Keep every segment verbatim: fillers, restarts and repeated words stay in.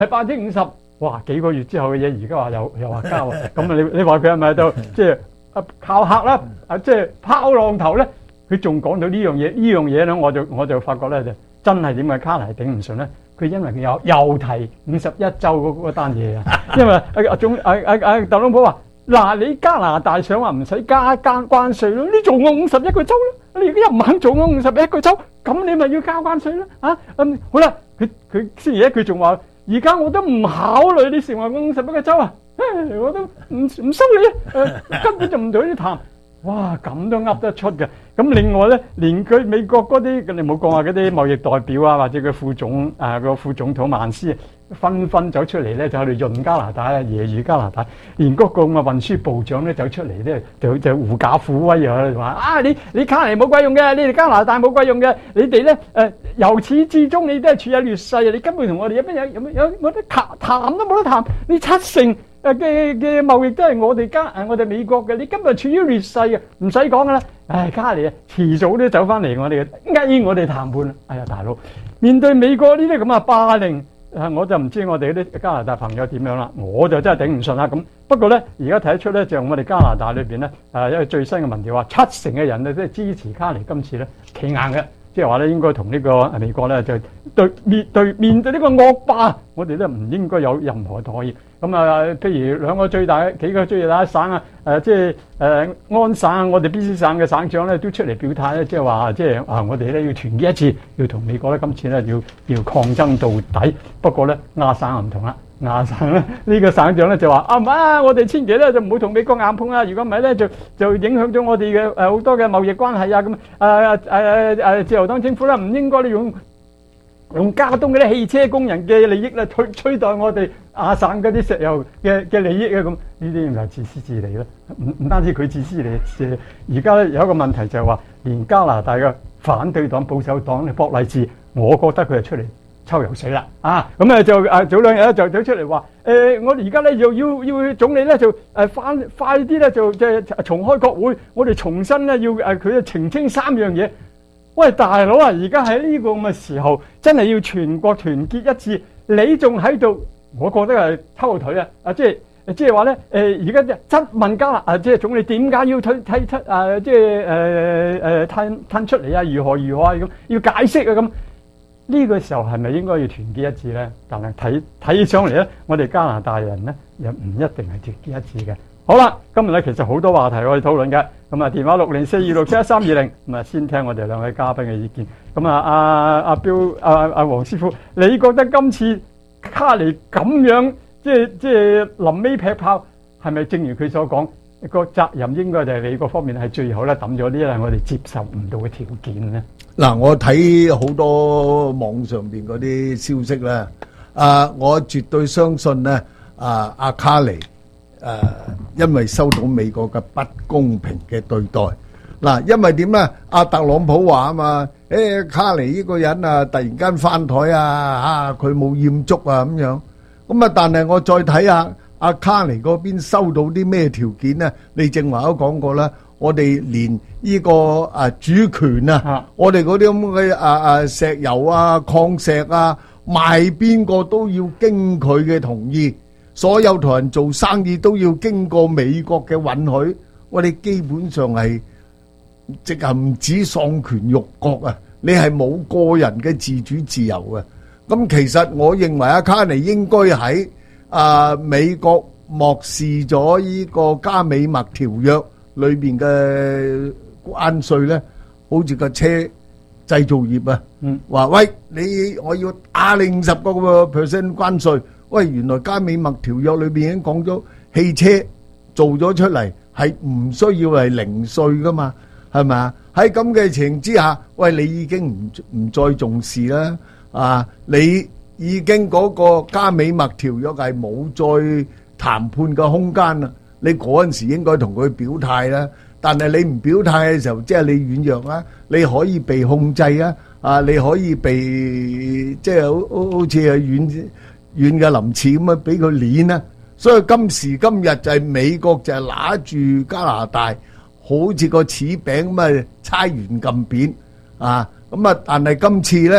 係百分之五十。哇！幾個月之後嘅嘢，而家話又又話加喎，咁啊你你話佢係咪喺度即係啊靠客啦？啊即係拋浪頭咧？佢仲講到呢樣嘢，呢樣嘢咧，我就我就發覺咧就真係點解卡尼頂唔順咧？佢因為佢有又提五十一週嗰嗰單嘢啊，因為阿阿總阿阿阿特朗普話嗱，你加拿大想話唔使加加關稅咯，你做我五十一個州啦，你而家又唔肯做我五十一個州，咁你咪要交關稅啦啊？嗯，好啦，佢佢星期一佢仲話。而家我都唔考慮你成為五十一個州啊！我都唔唔收你啊！根本就唔同你談。哇，咁都噏得出嘅。咁另外咧，連佢美國嗰啲，你唔好講話嗰啲貿易代表啊，或者個副總啊個副總統曼斯，紛紛走出嚟咧，就喺度潤加拿大啊，揶揄加拿大。連嗰個咁嘅運輸部長咧走出嚟咧，就就狐假虎威啊，話啊你你卡尼冇鬼用嘅，你哋加拿大冇鬼用嘅，你哋咧誒由始至終你都係處於劣勢啊！你根本同我哋有乜有有乜有冇得談談都冇得談，你七成。誒嘅嘅貿易都係我哋加誒我哋美國嘅，你今日處於劣勢嘅，唔使講噶啦。唉，加尼啊，遲早都走翻嚟我哋嘅，嗌我哋談判。哎呀，大佬，面對美國呢啲咁嘅霸凌，誒我就唔知我哋啲加拿大朋友點樣啦。我就真係頂唔順啦。咁不過咧，而家睇得出咧，就我哋加拿大裏邊咧，誒因為最新嘅民調話，七成嘅人咧都係支持卡尼今次咧企硬嘅。即係話咧，應該同呢個美國咧就對面對面對呢個惡霸，我哋咧唔應該有任何妥協。咁啊，譬如兩個最大幾個最大省啊，誒即係誒安省，我哋 B C 省嘅省長咧都出嚟表態咧，即係話即係啊，我哋咧要團結一致，要同美國咧今次咧要要抗爭到底。不過咧，亞省唔同啦。亞省咧呢個省長咧就話啊唔啊，我哋千祈咧就唔好同美國硬碰啦，如果唔係咧就就影響咗我哋嘅誒好多嘅貿易關係啊咁誒誒誒自由黨政府咧唔應該用用加東嗰啲汽車工人嘅利益咧取取代我哋亞省嗰啲石油嘅嘅利益啊咁，呢啲咪自私自利咯？唔唔單止佢自私自利，而家咧有一個問題就係話，連加拿大嘅反對黨保守黨嘅博勵治，我覺得佢係出嚟抽油水啦啊！咁啊就啊早兩日咧就走出嚟話誒，我哋而家咧又要要總理咧就誒翻快啲咧就即係重開國會，我哋重新咧要誒佢澄清三樣嘢。喂，大佬啊！而家喺呢個咁嘅時候，真係要全國團結一致。你仲喺度，我覺得係偷腿啊！啊，即係即係話咧，誒而家質問加拿啊，即係總理點解要推推出啊？即係誒誒褪褪出嚟啊？如何如何啊？咁要解釋啊！咁呢個時候係咪應該要團結一致咧？但係睇睇上嚟咧，我哋加拿大人咧又唔一定係團結一致嘅。好啦，今日咧其實好多話題可以討論嘅，咁啊電話六零四二六七一三二零，咁啊先聽我哋兩位嘉賓嘅意見。咁啊阿阿標阿阿黃師傅，你覺得今次卡尼咁樣即係即係臨尾劈炮，係咪正如佢所講，個責任應該就係你嗰方面係最後咧抌咗呢啲係我哋接受唔到嘅條件咧？ 嗱，我睇好多網上邊嗰啲消息咧，啊，我絕對相信咧，啊阿卡尼。誒、呃，因為收到美國嘅不公平嘅對待，嗱，因為點咧？阿特朗普話啊嘛，誒、欸，卡尼呢個人啊，突然間翻台啊，啊，佢冇驗足啊，咁樣，咁啊，但係我再睇下阿卡尼嗰邊收到啲咩條件咧？你正話都講過啦，我哋連呢、這個啊主權啊，啊我哋嗰啲咁嘅啊啊石油啊、礦石啊，賣邊個都要經佢嘅同意。所有同人做生意都要經過美國嘅允許，我哋基本上係即係唔止喪權辱國啊！你係冇個人嘅自主自由嘅。咁其實我認為阿卡尼應該喺啊美國漠視咗呢個加美墨條約裏邊嘅關稅咧，好似個車製造業啊，話喂你我要打你五十個 percent 關稅。喂，原來加美墨條約裏邊已經講咗，汽車做咗出嚟係唔需要係零稅噶嘛，係咪啊？喺咁嘅情形之下，喂，你已經唔唔再重視啦，啊，你已經嗰個加美墨條約係冇再談判嘅空間啦。你嗰陣時應該同佢表態啦，但係你唔表態嘅時候，即係你軟弱啦，你可以被控制啊，啊，你可以被即係好好好似係軟。軟嘅林刺咁啊，俾佢碾啊！所以今時今日就係美國就係拿住加拿大，好似個柿餅咁啊，猜完撳扁啊！咁啊，但係今次咧，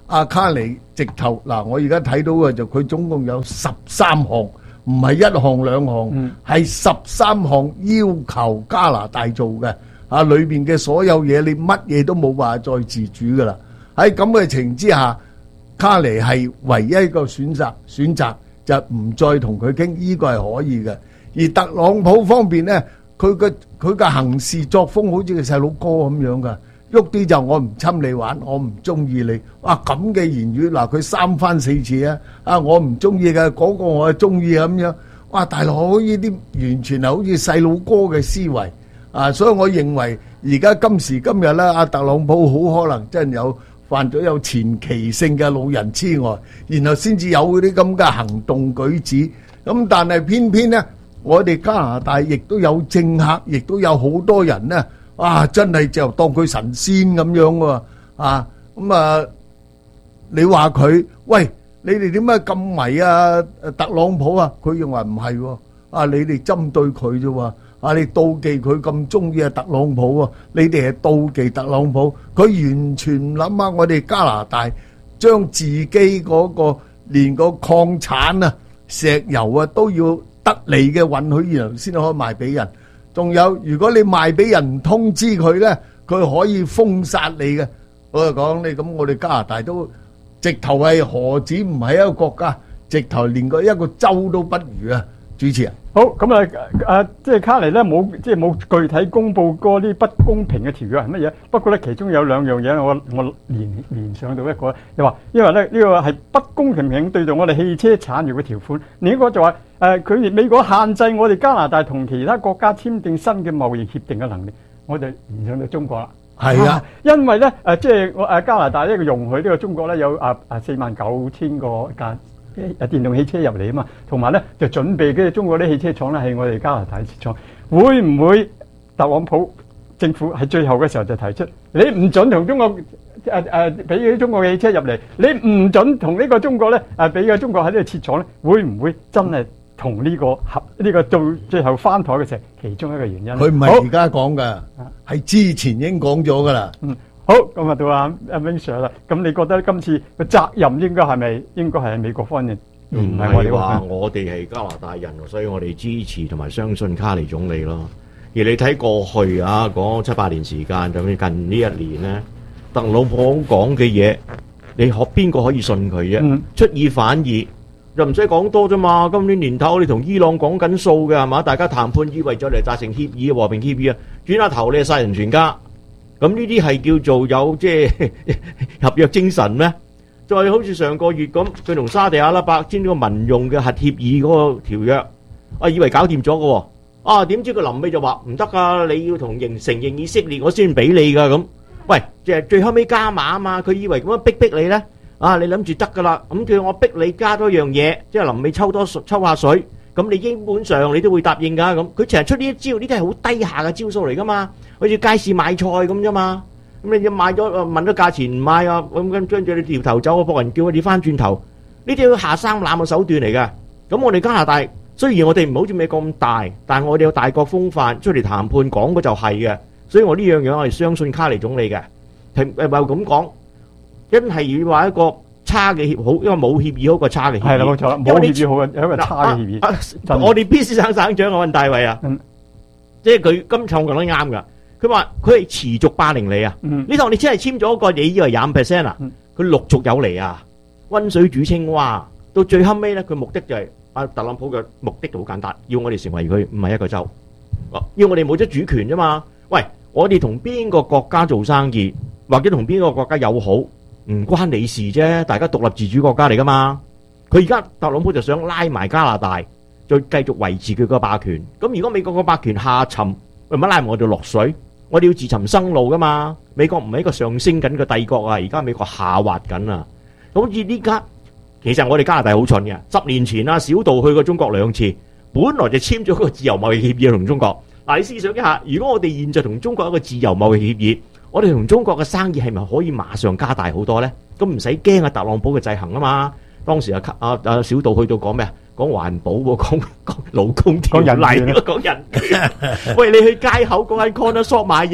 阿卡尼直頭嗱，我而家睇到嘅就佢總共有十三項，唔係一項兩項，係十三項要求加拿大做嘅。啊，裏邊嘅所有嘢你乜嘢都冇話再自主噶啦。喺咁嘅情形之下，卡尼係唯一一個選擇，選擇就唔再同佢傾，呢個係可以嘅。而特朗普方面咧，佢嘅佢嘅行事作風好似個細佬哥咁樣噶。喐啲就我唔侵你玩，我唔中意你。哇，咁嘅言語嗱，佢三番四次啊！啊，我唔中意嘅嗰個我係中意咁樣。哇，大佬呢啲完全係好似細佬哥嘅思維啊！所以我認為而家今時今日咧，阿特朗普好可能真係有犯咗有前期性嘅老人痴呆，然後先至有嗰啲咁嘅行動舉止。咁但係偏偏咧，我哋加拿大亦都有政客，亦都有好多人咧。啊！真係就當佢神仙咁樣喎，啊咁啊！你話佢喂，你哋點解咁迷啊？特朗普啊，佢認為唔係喎，啊你哋針對佢啫喎，啊你妒忌佢咁中意啊特朗普喎，你哋係妒忌特朗普，佢完全唔諗下我哋加拿大將自己嗰個連個礦產啊、石油啊都要得利嘅允許，然後先可以賣俾人。仲有，如果你賣俾人唔通知佢咧，佢可以封殺你嘅。我就講你咁，我哋加拿大都直頭係何止唔係一個國家，直頭連個一個州都不如啊！主持人， 好咁啊！誒，即係卡尼咧冇，即係冇具體公佈過啲不公平嘅條約係乜嘢。不過咧，其中有兩樣嘢，我我聯聯想到一個，你話因為咧呢個係不公平平對待我哋汽車產業嘅條款。另一個就話誒，佢哋美國限制我哋加拿大同其他國家簽訂新嘅貿易協定嘅能力，我就聯想到中國啦。 係啊， 因為咧誒，即係我誒加拿大呢個容許呢個中國咧有啊啊四萬九千個間誒電動汽車入嚟啊嘛，同埋咧就準備嘅中國啲汽車廠咧係我哋加拿大設廠，會唔會特朗普政府喺最後嘅時候就提出，你唔準同中國誒誒俾啲中國嘅汽車入嚟，你唔準同呢個中國咧誒俾個中國喺呢度設廠咧，會唔會真係同呢個合呢個到最後翻台嘅時候其中一個原因？ 佢唔係而家講㗎，係之前已經講咗㗎啦。 嗯。好，咁啊到阿阿 Wing Sir啦。咁你覺得今次個責任應該係咪應該係喺美國方面？ 唔係話我哋係加拿大人，所以我哋支持同埋相信卡尼總理咯。而你睇過去啊，嗰七八年時間，就近呢一年咧，特朗普講嘅嘢，你學邊個可以信佢啫？嗯、出爾反爾，又唔使講多啫嘛。今年年頭我哋同伊朗講緊數嘅係嘛？大家談判以為咗嚟達成協議和平協議啊，轉下頭你係殺人全家。咁呢啲係叫做有即係合約精神咩？再好似上個月咁，佢同沙地阿拉伯簽咗個民用嘅核協議嗰個條約，啊以為搞掂咗嘅喎，啊點知佢臨尾就話唔得㗎，你要同認承認以色列，我先俾你㗎咁。喂，即係最後尾加碼啊嘛，佢以為咁樣逼逼你咧，啊你諗住得㗎啦，咁叫我逼你加多樣嘢，即係臨尾抽多抽下水，咁你基本上你都會答應㗎咁。佢成日出呢一招，呢啲係好低下嘅招數嚟㗎嘛。好似街市買菜咁啫嘛，咁你買咗問咗價錢唔買啊，咁跟跟住你掉頭走，博人叫你翻轉頭，呢啲下三濫嘅手段嚟嘅。咁我哋加拿大雖然我哋唔好似美國咁大，但係我哋有大國風範，出嚟談判講嘅就係嘅，所以我呢樣嘢我係相信卡尼總理嘅。誒誒話咁講，真係要話一個差嘅協好，因為冇協議好過差嘅協議。係啦，冇錯，冇協議好過一個差嘅協議。我哋 B C 省省長我問大衛啊。嗯即係佢今次我講得啱㗎，佢話佢係持續霸凌你啊！呢度你只係簽咗一個，你以為廿五 percent 啊？佢陸續有嚟啊！溫水煮青蛙，到最後尾咧，佢目的就係阿特朗普嘅目的就好簡單，要我哋成為佢唔係一個州，要我哋冇咗主權啫嘛！喂，我哋同邊個國家做生意，或者同邊個國家友好，唔關你事啫，大家獨立自主國家嚟㗎嘛！佢而家特朗普就想拉埋加拿大。再繼續維持佢個霸權，咁如果美國個霸權下沉，為乜拉埋我哋落水？我哋要自尋生路噶嘛？美國唔係一個上升緊嘅帝國啊，而家美國下滑緊啊！好似呢家，其實我哋加拿大好蠢嘅。十年前啊，小道去過中國兩次，本來就簽咗個自由貿易協議同中國。嗱，你思想一下，如果我哋現在同中國一個自由貿易協議，我哋同中國嘅生意係咪可以馬上加大好多呢？咁唔使驚啊，特朗普嘅制衡啊嘛！當時啊，啊啊小道去到講咩啊？講環保喎，講講勞工條例，講人權。喂，你去街口嗰間 corner shop 買嘢，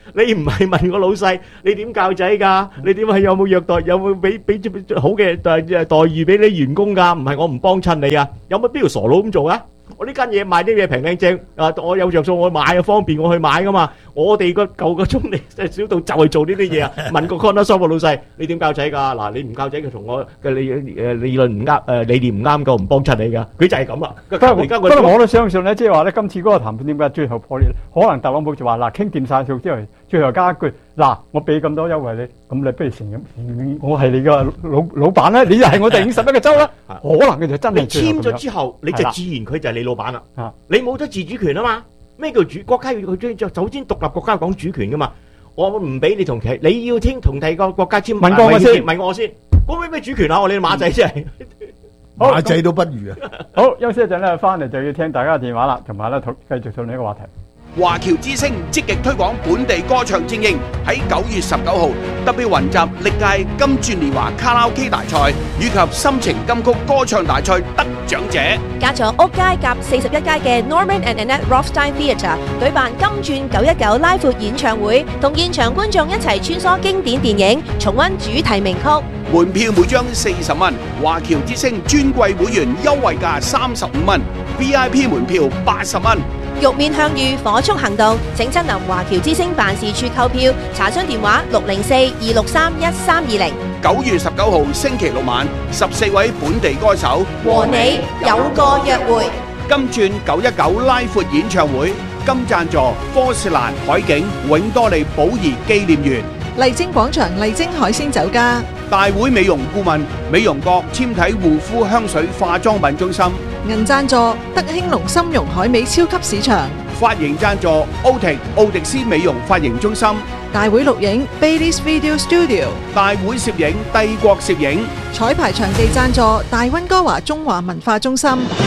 你唔係問個老細，你點教仔㗎？你點係有冇虐待？有冇俾俾好嘅待待遇俾你員工㗎？唔係我唔幫襯你啊！有乜必要傻佬咁做啊？我呢間嘢賣啲嘢平靚正，啊我有着數，我買啊方便我去買㗎嘛。我哋個舊個中利小道就係做呢啲嘢啊！問個 corner shop 個老細，你點教仔㗎？嗱，你唔教仔，佢同我嘅理誒理論唔啱，誒理念唔啱，夠唔幫襯你㗎？佢就係咁啊！ 不過而家不過我都相信咧，即係話咧，今次嗰個談判點解最後破裂？可能特朗普就話嗱，傾掂晒數之後，最後加一句嗱，我俾咁多優惠你，咁你不如承認承認我係你個老老闆咧，你就係我哋五十一個州啦。可能佢就真係你簽咗之後，你就自然佢就係你老闆啦。你冇咗自主權啊嘛？咩叫主國家要佢將首先獨立國家講主權噶嘛？我唔俾你同其你要簽同第二個國家簽， 問過我先， 問我先，講咩咩主權啊？我哋馬仔真係馬仔都不如啊！ 好，休息一陣咧，翻嚟就要聽大家嘅電話啦，同埋咧討繼續討論呢個話題。 華僑之聲積極推廣本地歌唱精英，喺九月十九號特別雲集歷屆金鑽年華卡拉 OK 大賽以及心情金曲歌唱大賽得獎者， 加咗屋街夾四十一街嘅 Norman and Annette Rothstein Theatre 舉辦金鑽九一九拉闊演唱會，同現場觀眾一齊穿梭經典電影，重溫主題名曲。 門票每張四十蚊，華僑之聲尊貴會員優惠價三十五蚊 ，V I P 門票八十蚊。 玉面向遇火速行動，請親臨華僑之聲辦事處購票，查詢電話六零四二六三一三二零。 九月十九號星期六晚，十四位本地歌手和你有個約會。 金鑽九一九拉闊演唱會，金贊助科士蘭海景永多利寶儀紀念園。 麗晶廣場麗晶海鮮酒家， 大會美容顧問美容閣纖體護膚香水化妝品中心， 銀贊助德興隆參茸海味超級市場， 髮型贊助奧迪奧迪斯美容髮型中心， 大會錄影 Baileys Video Studio， 大會攝影帝國攝影， 彩排場地贊助大溫哥華中華文化中心。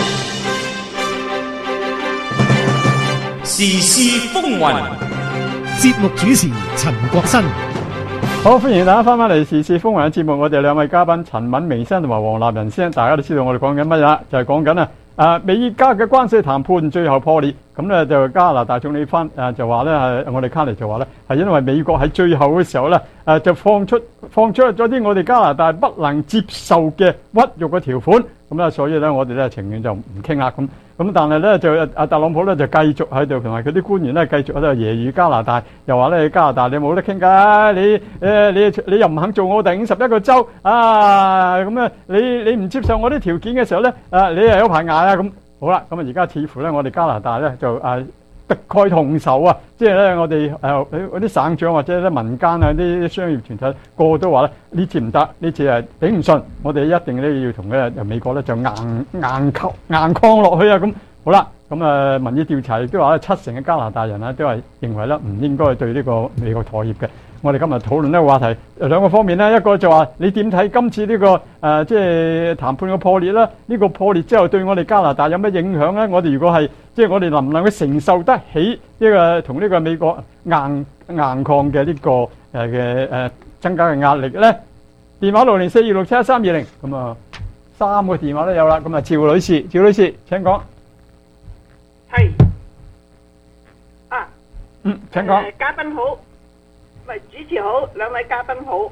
時事風雲， 節目主持陳國新。 好，歡迎大家翻返嚟時事風雲嘅節目，我哋兩位嘉賓陳敏明先生同埋黃立仁先生，大家都知道我哋講緊乜嘢啦，就係講緊啊，誒美加嘅關稅談判最後破裂，咁咧就加拿大總理翻誒就話咧係我哋卡尼就話咧係因為美國喺最後嘅時候咧誒就放出放出咗啲我哋加拿大不能接受嘅屈辱嘅條款，咁咧所以咧我哋咧情願就唔傾啦咁。咁但係咧就阿特朗普咧就繼續喺度，同埋佢啲官員咧繼續喺度揶揄加拿大，又話咧加拿大你冇得傾㗎，你誒你你又唔肯做我哋五十一個州啊，咁啊你你唔接受我啲條件嘅時候咧，啊你又有排捱啊咁。好啦，咁啊而家似乎咧我哋加拿大咧就誒敵愾同仇啊，即係咧我哋誒嗰啲省長或者咧民間啊啲商業團體個個都話咧呢次唔得，呢次係頂唔順，我哋一定咧要同咧美國咧就硬硬抗硬抗落去啊咁。好啦，咁誒民意調查亦都話咧七成嘅加拿大人咧都係認為咧唔應該對呢個美國妥協嘅。我哋今日討論呢個話題兩個方面咧，一個就話你點睇今次呢、這個誒、呃、即係談判嘅破裂啦？呢、這個破裂之後對我哋加拿大有咩影響咧？我哋如果係即係我哋能唔能夠承受得起呢個同呢個美國硬硬抗嘅呢個誒嘅誒增加嘅壓力咧？電話六零四二六七一三二零，咁啊三個電話都有啦。咁啊趙女士，趙女士請講。 係啊， 嗯請講。 嘉賓好。喂，主持好，兩位嘉賓好。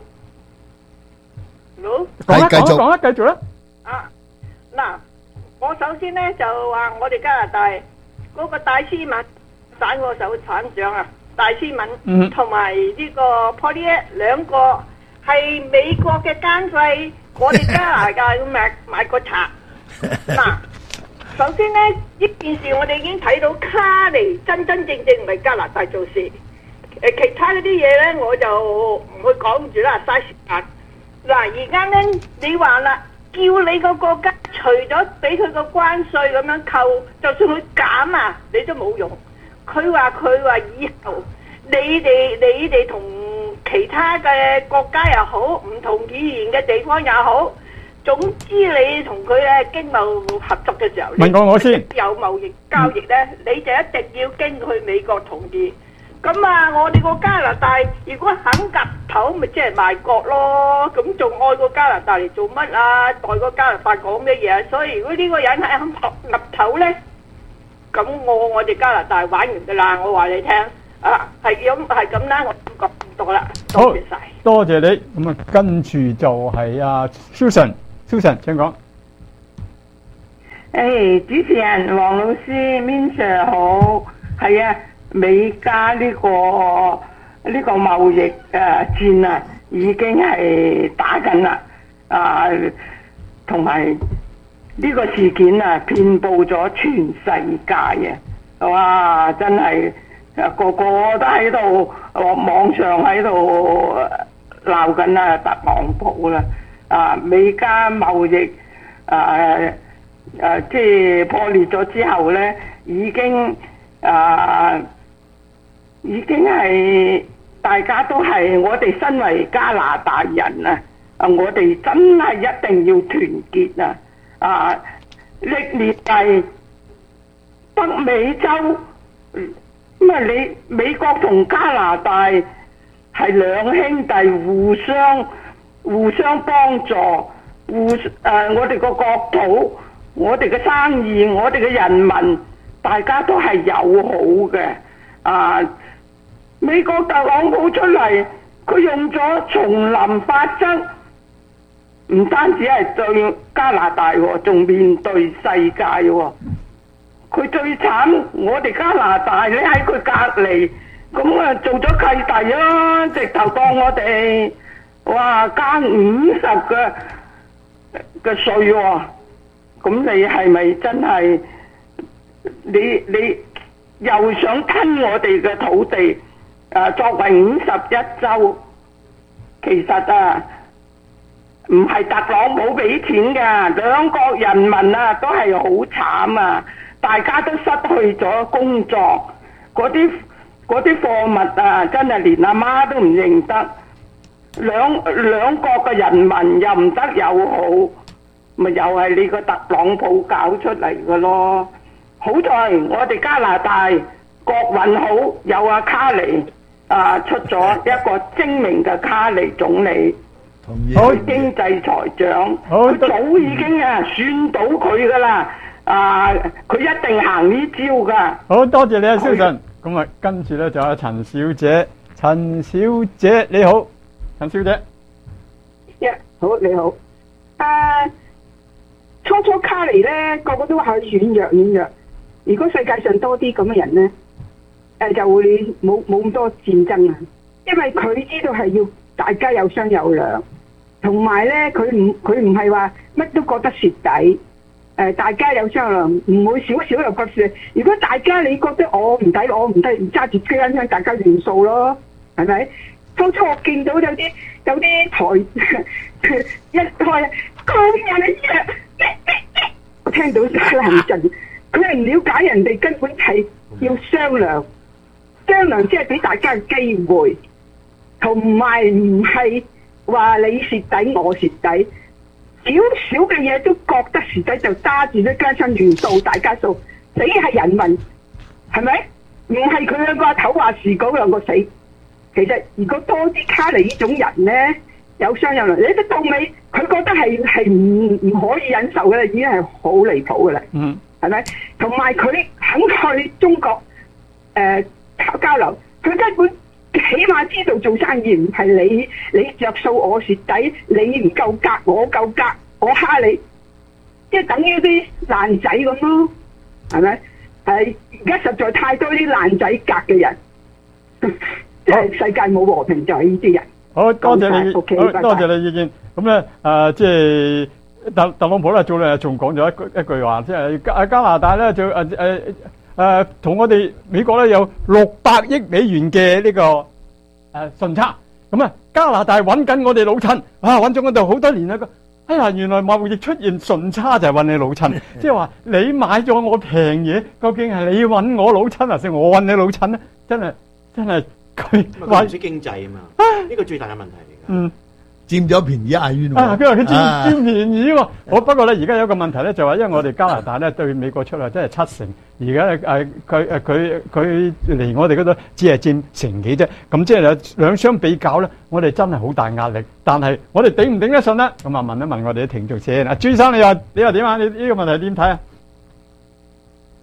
好， 講啦，講啦，講啦，繼續啦。 啊，嗱，我首先咧就話我哋加拿大嗰個戴斯敏省個首省長啊，戴斯敏同埋呢個 Poilievre 兩個係美國嘅奸細，我哋加拿大要買買個賊。嗱，首先咧呢件事我哋已經睇到卡尼真真正正為加拿大做事。誒其他嗰啲嘢咧，我就唔會講住啦，嘥時間。嗱，而家咧你話啦，叫你個國家除咗俾佢個關稅咁樣扣，就算佢減啊，你都冇用。佢話佢話以後你哋你哋同其他嘅國家又好，唔同語言嘅地方又好，總之你同佢咧經貿合作嘅時候， 問過我先， 有貿易交易咧，你就一定要經去美國同意。咁啊，我哋個加拿大如果肯夾頭，咪即係賣國咯。咁仲愛個加拿大嚟做乜啊？代個加拿大講嘅嘢。所以如果呢個人係肯岌頭咧，咁我我哋加拿大玩完噶啦。我話你聽， 啊，係咁係咁啦，我唔講唔多啦， 好多謝晒。 多謝你。咁啊，跟住就係阿 Susan，Susan 請講。 誒，主持人黃老師 Min Sir 好，係啊，美加呢個呢個貿易誒戰啊，已經係打緊啦，啊，同埋呢個事件啊，遍佈咗全世界嘅，哇！真係個個都喺度網上喺度鬧緊啊特朗普啦，啊，美加貿易啊〜誒、啊，即係破裂咗之後咧，已經啊，已經係大家都係我哋身為加拿大人啊，啊，我哋真係一定要團結啊！啊，歷年嚟北美洲咁啊，你美國同加拿大係兩兄弟，互相互相幫助，互誒、啊，我哋個國土。我哋嘅生意，我哋嘅人民，大家都係友好嘅。啊，美國特朗普出嚟，佢用咗叢林法則，唔單止係對加拿大，仲面對世界。佢最慘，我哋加拿大你喺佢隔離，咁啊做咗契弟啊，直頭當我哋哇加五十嘅嘅稅喎。咁你係咪真係你你又想吞我哋嘅土地？啊，作為五十一州，其實啊，唔係特朗普俾錢㗎，兩國人民啊都係好慘啊！大家都失去咗工作，嗰啲嗰啲貨物啊，真係連阿媽都唔認得，兩兩國嘅人民又唔得友好。咪又係你個特朗普搞出嚟嘅咯。好在我哋加拿大國運好，有阿卡尼啊出咗一個精明嘅卡尼總理，好經濟財長，佢早已經啊算到佢噶啦，啊佢一定行呢招噶。 好多謝你啊，蕭晨。咁啊，跟住咧就有陳小姐，陳小姐你好，陳小姐。 一、yeah, 好你好，啊。初初卡尼咧，個個都話佢軟弱軟弱。如果世界上多啲咁嘅人咧，誒、呃、就會冇冇咁多戰爭啊。因為佢知道係要大家有商有量，同埋咧佢唔佢唔係話乜都覺得蝕底。誒、呃、大家有商有量，唔會少少又骨蝕。如果大家你覺得我唔抵，我唔抵，揸住機關槍，大家亂數咯，係咪？初初我見到有啲有啲台一開講人嘅。我聽到打冷震，佢係唔了解人哋根本係要商量，商量即係俾大家嘅機會，同埋唔係話你蝕底我蝕底，少少嘅嘢都覺得蝕底就揸住啲家親元素大家數，死係人民，係咪？唔係佢兩個阿頭話事嗰兩個死。其實如果多啲卡尼呢種人咧，有商有量，你一到尾佢覺得係係唔唔可以忍受嘅啦，已經係好離譜嘅啦。嗯，係咪？同埋佢肯去中國誒交、呃、交流，佢根本起碼知道做生意唔係你你着數我蝕底，你唔夠格我夠格，我蝦你，即係等於啲爛仔咁咯，係咪？係而家實在太多啲爛仔格嘅人，即係世界冇和平就係呢啲人。 好多謝你， okay, 好 bye bye 多謝你意見。咁咧，誒、呃，即係特特朗普咧，早兩日仲講咗一句一句話，即係加加拿大咧就誒誒誒，同我哋美國咧有六百億美元嘅呢個誒順差。咁啊，加拿大揾緊我哋老襯，啊揾咗我哋好多年啦。哎呀，原來貿易出現順差就係揾你老襯，即係話你買咗我平嘢，究竟係你揾我老襯啊，定我揾你老襯咧？真係真係。佢話唔識經濟啊嘛，呢個最大嘅問題嚟㗎。嗯， 佔咗便宜嗌冤喎。 啊，佢話佢佔佔便宜喎。我不過咧，而家有一個問題咧，就話因為我哋加拿大咧對美國出口真係七成，而家誒佢誒佢佢嚟我哋嗰度只係佔成幾啫。咁即係兩相比較咧，我哋真係好大壓力。但係我哋頂唔頂得順咧？咁啊問一問我哋啲聽眾先。阿朱生你話你話點啊？你呢個問題點睇啊？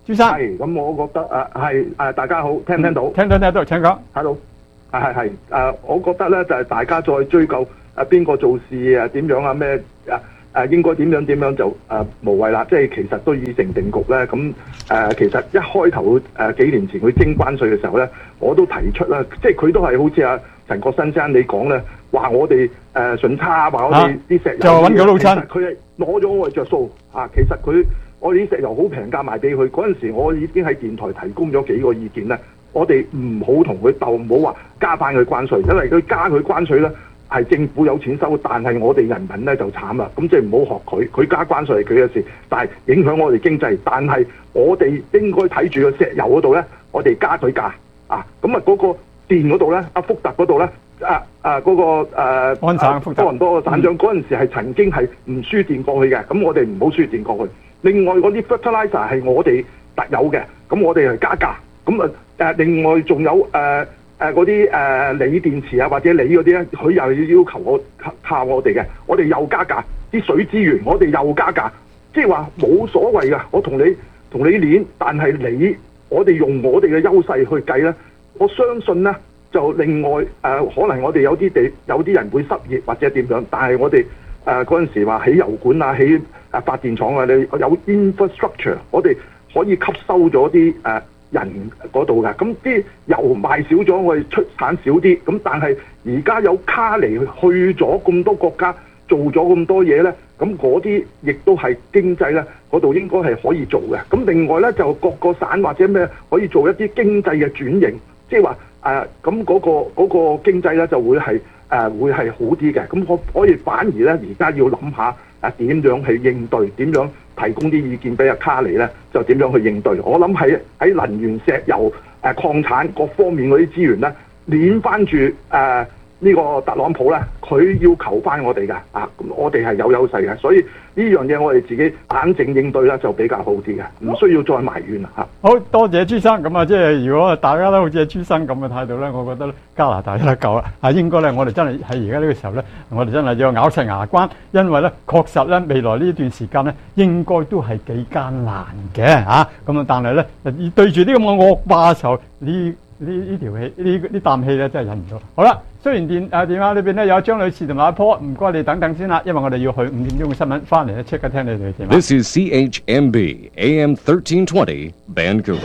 朱生。 係，咁我覺得誒係誒大家好，聽唔聽到？ 聽到聽到，請講。 Hello，係係係誒，我覺得咧就係、是、大家再追究誒邊個做事啊點樣啊咩誒誒應該點樣點樣就誒、呃、無謂啦，即係其實都已成定局咧。咁誒、呃、其實一開頭誒、呃、幾年前佢徵關稅嘅時候咧，我都提出啦，即係佢都係好似阿陳國新先生你講咧，話我哋誒順差，話我哋啲石油就揾佢老親， 佢係攞咗我哋着數啊！其實佢我哋啲石油好平價賣俾佢，嗰陣時我已經喺電台提供咗幾個意見咧。我哋唔好同佢鬥，唔好話加翻佢關稅，因為佢加佢關稅咧係政府有錢收，但係我哋人民咧就慘啦。咁即係唔好學佢，佢加關稅係佢嘅事，但係影響我哋經濟。但係我哋應該睇住個石油嗰度咧，我哋加佢價啊！咁啊嗰個電嗰度咧，阿福特嗰度咧，啊啊嗰、嗰個誒、啊、 安省福特多倫多個省長嗰陣時係曾經係唔輸電過去嘅，咁我哋唔好輸電過去。另外嗰啲 fertilizer 係我哋特有嘅，咁我哋係加價。咁啊誒，另外仲有誒誒嗰啲誒鋰電池啊，或者鋰嗰啲咧，佢又要要求我靠我哋嘅，我哋又加價。啲水資源我哋又加價，即係話冇所謂㗎。我同你同你攣，但係你我哋用我哋嘅優勢去計咧，我相信咧就另外誒、呃、可能我哋有啲地有啲人會失業或者點樣，但係我哋誒嗰陣時話起油管啊，起誒發電廠啊，你有 infrastructure， 我哋可以吸收咗啲誒。呃人嗰度㗎，咁啲油賣少咗，我哋出產少啲，咁但係而家有卡尼去咗咁多國家做咗咁多嘢咧，咁嗰啲亦都係經濟咧嗰度應該係可以做嘅。咁另外咧就各個省或者咩可以做一啲經濟嘅轉型，即係話誒咁嗰個嗰個經濟咧就會係誒、呃、會係好啲嘅。咁我可以反而咧而家要諗下誒點樣去應對，點樣提供啲意見俾阿卡尼咧，就點樣去應對？我諗喺喺能源、石油、誒、呃、礦產各方面嗰啲資源咧，攣翻住誒呢個特朗普咧，佢要求翻我哋㗎啊！咁我哋係有優勢嘅，所以呢樣嘢我哋自己冷靜應對咧就比較好啲嘅，唔需要再埋怨啦嚇。 好多謝朱生，咁啊，即係如果大家都好似朱生咁嘅態度咧，我覺得加拿大都得夠啦。啊，應該咧，我哋真係喺而家呢個時候咧，我哋真係要咬實牙關，因為咧確實咧未來呢段時間咧應該都係幾艱難嘅嚇。咁啊，但係咧對住呢咁嘅惡霸嘅時候，呢呢呢條氣呢呢啖氣咧真係忍唔到。好啦，雖然電啊電話裏邊咧有張女士同埋阿坡，唔該你等等先啦，因為我哋要去五點鐘嘅新聞，翻嚟咧即刻聽你哋嘅電話。 This is C H M B A M thirteen twenty Vancouver。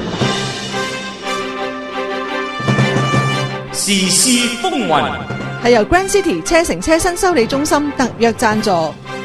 時事風雲係由 Grand City 車城車身修理中心特約贊助。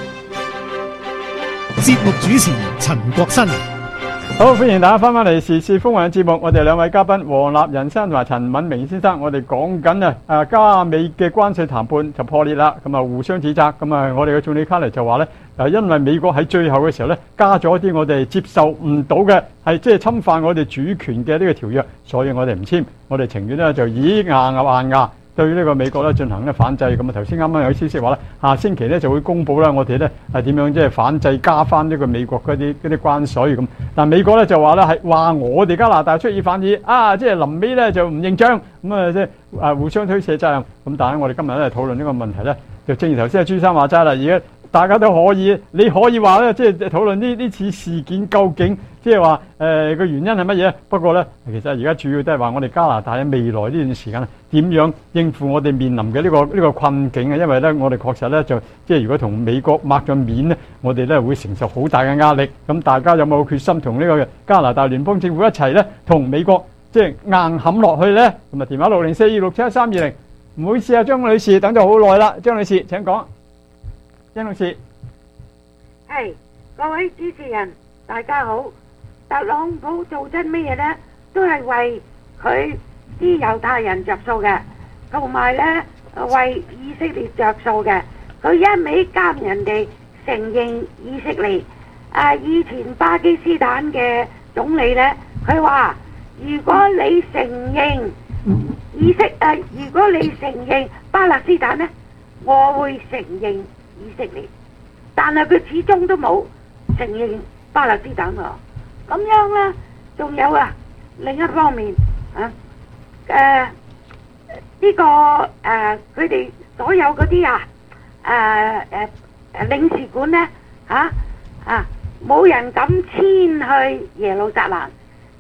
節目主持陳國新。 好，歡迎大家翻返嚟時事風雲嘅節目，我哋兩位嘉賓黃立仁先生同埋陳敏明先生，我哋講緊啊誒加美嘅關稅談判就破裂啦，咁啊互相指責，咁啊我哋嘅總理卡尼就話咧，誒因為美國喺最後嘅時候咧加咗一啲我哋接受唔到嘅，係即係侵犯我哋主權嘅呢個條約，所以我哋唔簽，我哋情願咧就以硬啊硬牙。對呢個美國咧進行咧反制，咁啊頭先啱啱有消息話咧，下星期咧就會公佈啦，我哋咧係點樣即係反制加翻呢個美國嗰啲嗰啲關稅咁。但美國咧就話咧係話我哋加拿大出爾反爾啊，即係臨尾咧就唔認賬，咁啊即係啊互相推卸責任。咁但係我哋今日咧討論呢個問題咧，就正如頭先阿朱生話齋啦，而家大家都可以，你可以話咧即係討論呢呢次事件究竟即係話誒個原因係乜嘢？不過咧其實而家主要都係話我哋加拿大喺未來呢段時間點樣應付我哋面臨嘅呢個呢個困境啊！因為咧我哋確實咧就即係如果同美國抹咗面咧，我哋咧會承受好大嘅壓力。咁大家有冇決心同呢個加拿大聯邦政府一齊咧，同美國即係硬冚落去咧？咁啊電話六零四二六七一三二零，唔好意思啊，張女士等咗好耐啦，張女士請講。張女士， 係各位主持人，大家好。特朗普做真咩嘢呢？都係為佢啲猶太人着數嘅，同埋呢為以色列着數嘅。佢一味監人哋承認以色列。啊，以前巴基斯坦嘅總理呢，佢話：如果你承認以色啊，如果你承認巴勒斯坦呢，我會承認以色列。但係佢始終都冇承認巴勒斯坦喎。咁樣啦，仲有啊，另一方面啊，誒、呃、呢、這個誒佢哋所有嗰啲啊誒誒誒領事館咧嚇啊冇人敢遷去耶路撒冷，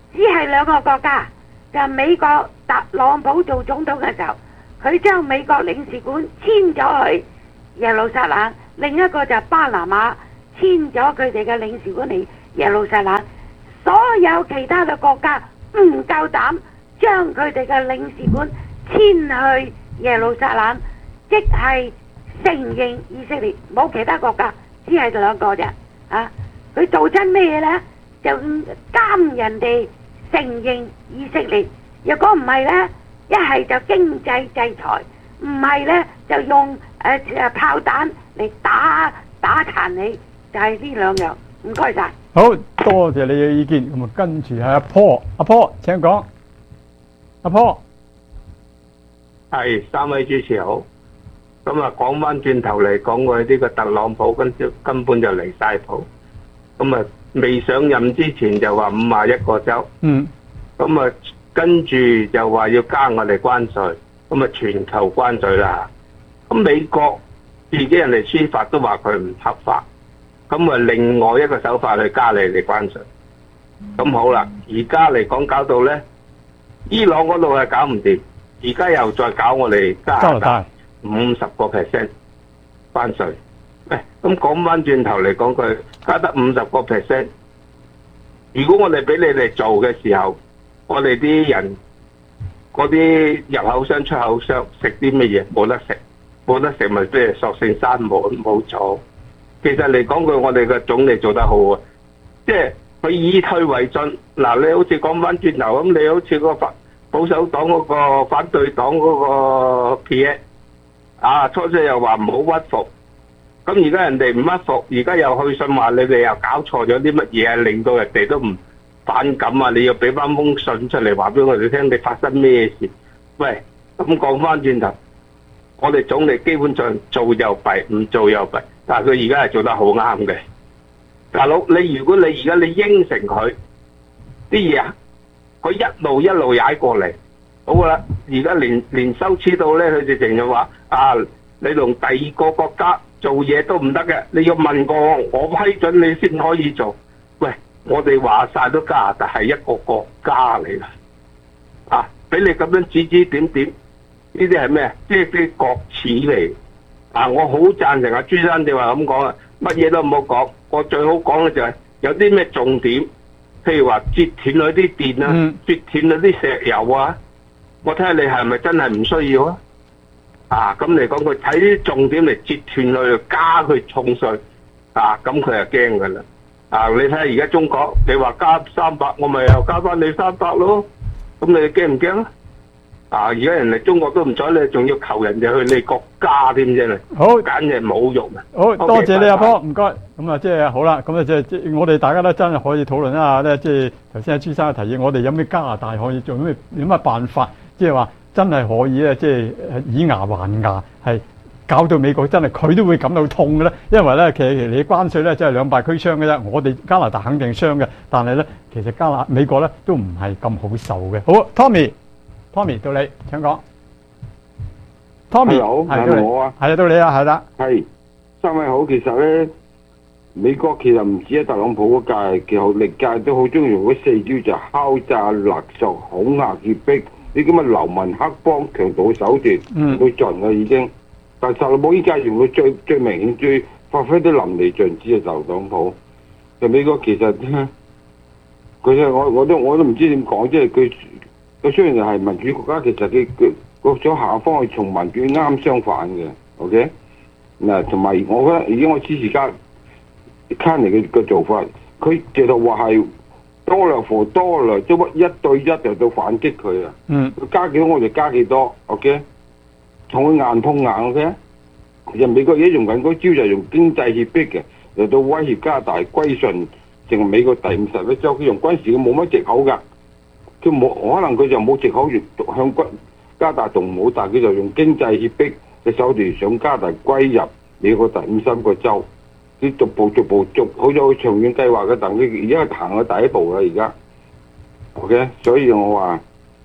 只係兩個國家，就係美國特朗普做總統嘅時候，佢將美國領事館遷咗去耶路撒冷，另一個就係巴拿馬遷咗佢哋嘅領事館嚟耶路撒冷。所有其他嘅國家唔夠膽將佢哋嘅領事館遷去耶路撒冷，即係承認以色列，冇其他國家，只係兩個啫。啊，佢做親咩嘢呢？就監人哋承認以色列。若果唔係呢，一係就經濟制裁，唔係呢就用誒誒、呃、炮彈嚟打打殘你，就係呢兩樣。唔該晒。 好多謝你嘅意見，咁啊跟住係阿坡，阿坡請講，阿坡。 係三位主持好，咁啊講翻轉頭嚟講，我呢個特朗普根根本就離晒譜，咁啊未上任之前就話五十一個州， 嗯， 咁啊跟住就話要加我哋關稅，咁啊全球關稅啦，咁美國自己人哋司法都話佢唔合法，咁啊另外一個手法去加你哋關稅，咁好啦，而家嚟講搞到咧，伊朗嗰度係搞唔掂。而家又再搞我哋加拿大五十個 percent 關稅，喂，咁講翻轉頭嚟講，佢加得五十個 percent。如果我哋俾你哋做嘅時候，我哋啲人嗰啲入口商、出口商食啲乜嘢？冇得食，冇得食咪即係索性閂門冇做。其實嚟講句，我哋嘅總理做得好啊，即係佢以退為進。嗱，你好似講翻轉頭咁，你好似個法。保守黨嗰個反對黨嗰個 P A 啊，初初又話唔好屈服，咁而家人哋唔屈服，而家又去信話你哋又搞錯咗啲乜嘢，令到人哋都唔反感啊！你要俾翻封信出嚟話俾我哋聽，你發生咩事？喂，咁講翻轉頭，我哋總理基本上做又弊，唔做又弊，但係佢而家係做得好啱嘅。大佬，你如果你而家你應承佢啲嘢啊？佢一路一路踩過嚟，好啦，而家連連羞恥到咧，佢直情就話啊，你同第二個國家做嘢都唔得嘅，你要問過我批准你先可以做。喂，我哋話晒都加拿大係一個國家嚟啦，啊，俾你咁樣指指點點，呢啲係咩？即係啲國恥嚟。啊，我好贊成阿朱生你話咁講啊，乜嘢都唔好講，我最好講嘅就係有啲咩重點。譬如話截斷咗啲電啊，嗯、截斷咗啲石油啊，我睇下你係咪真係唔需要啊？啊，咁嚟講佢睇啲重點嚟截斷佢，加佢重稅啊，咁佢就驚噶啦。啊，你睇下而家中國，你話加三百，我咪又加翻你三百咯，咁你驚唔驚啊？啊，而家人哋中國都唔睬你，仲要求人哋去你國家添啫啦， 好， 簡直侮辱啊！ 好多謝你阿波，唔該。咁啊，即係好啦，咁啊，即係即係我哋大家都真係可以討論一下咧，即係頭先阿朱生嘅提議，我哋有咩加拿大可以做咩有咩辦法，即係話真係可以咧，即係以牙還牙，係搞到美國真係佢都會感到痛嘅咧，因為咧其實你關稅咧真係兩敗俱傷嘅啫，我哋加拿大肯定傷嘅，但係咧其實加拿美國咧都唔係咁好受嘅。好 ，Tommy。Tommy 到你請講 ，Tommy 好係我啊， 係啊到你啊係啦， 係三位好。其實咧，美國其實唔止喺特朗普嗰屆，其實歷屆都好中意用嗰四招就敲詐、勒索、恐嚇、脅迫呢咁嘅流氓黑幫強盜手段，用到盡啦已經。但係特朗普依家用到最最明顯、最發揮得淋漓盡致嘅特朗普。就美國其實佢我我都我都唔知點講，即係佢。佢雖然係民主國家，其實佢佢個咗下方係從民主啱相反嘅 ，OK？嗱，同埋我覺得而家我支持加卡尼嘅嘅做法，佢直頭話係多量貨多量，即係一對一就到反擊佢啊！ 嗯， 佢加幾多我就加幾多 ，OK？同佢硬碰硬 ，OK？其實美國而家用緊嗰招就係用經濟脅迫嘅，嚟到威脅加拿大歸順成為美國第五十一州，佢用軍事佢冇乜藉口㗎。佢冇可能佢就冇藉口向加拿大動武，但係佢就用經濟脅迫嘅手段想加拿大歸入美國第五十個州，佢逐步逐步逐好有長遠計劃嘅，但佢而家係行咗第一步啦，而家 ，OK， 所以我話，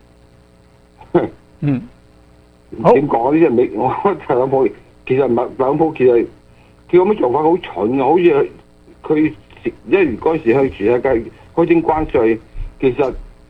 嗯， 點講呢？即係美我特朗普其實特朗普其實佢咁嘅做法好蠢嘅，好似佢因為嗰時向全世界開徵關稅，其實。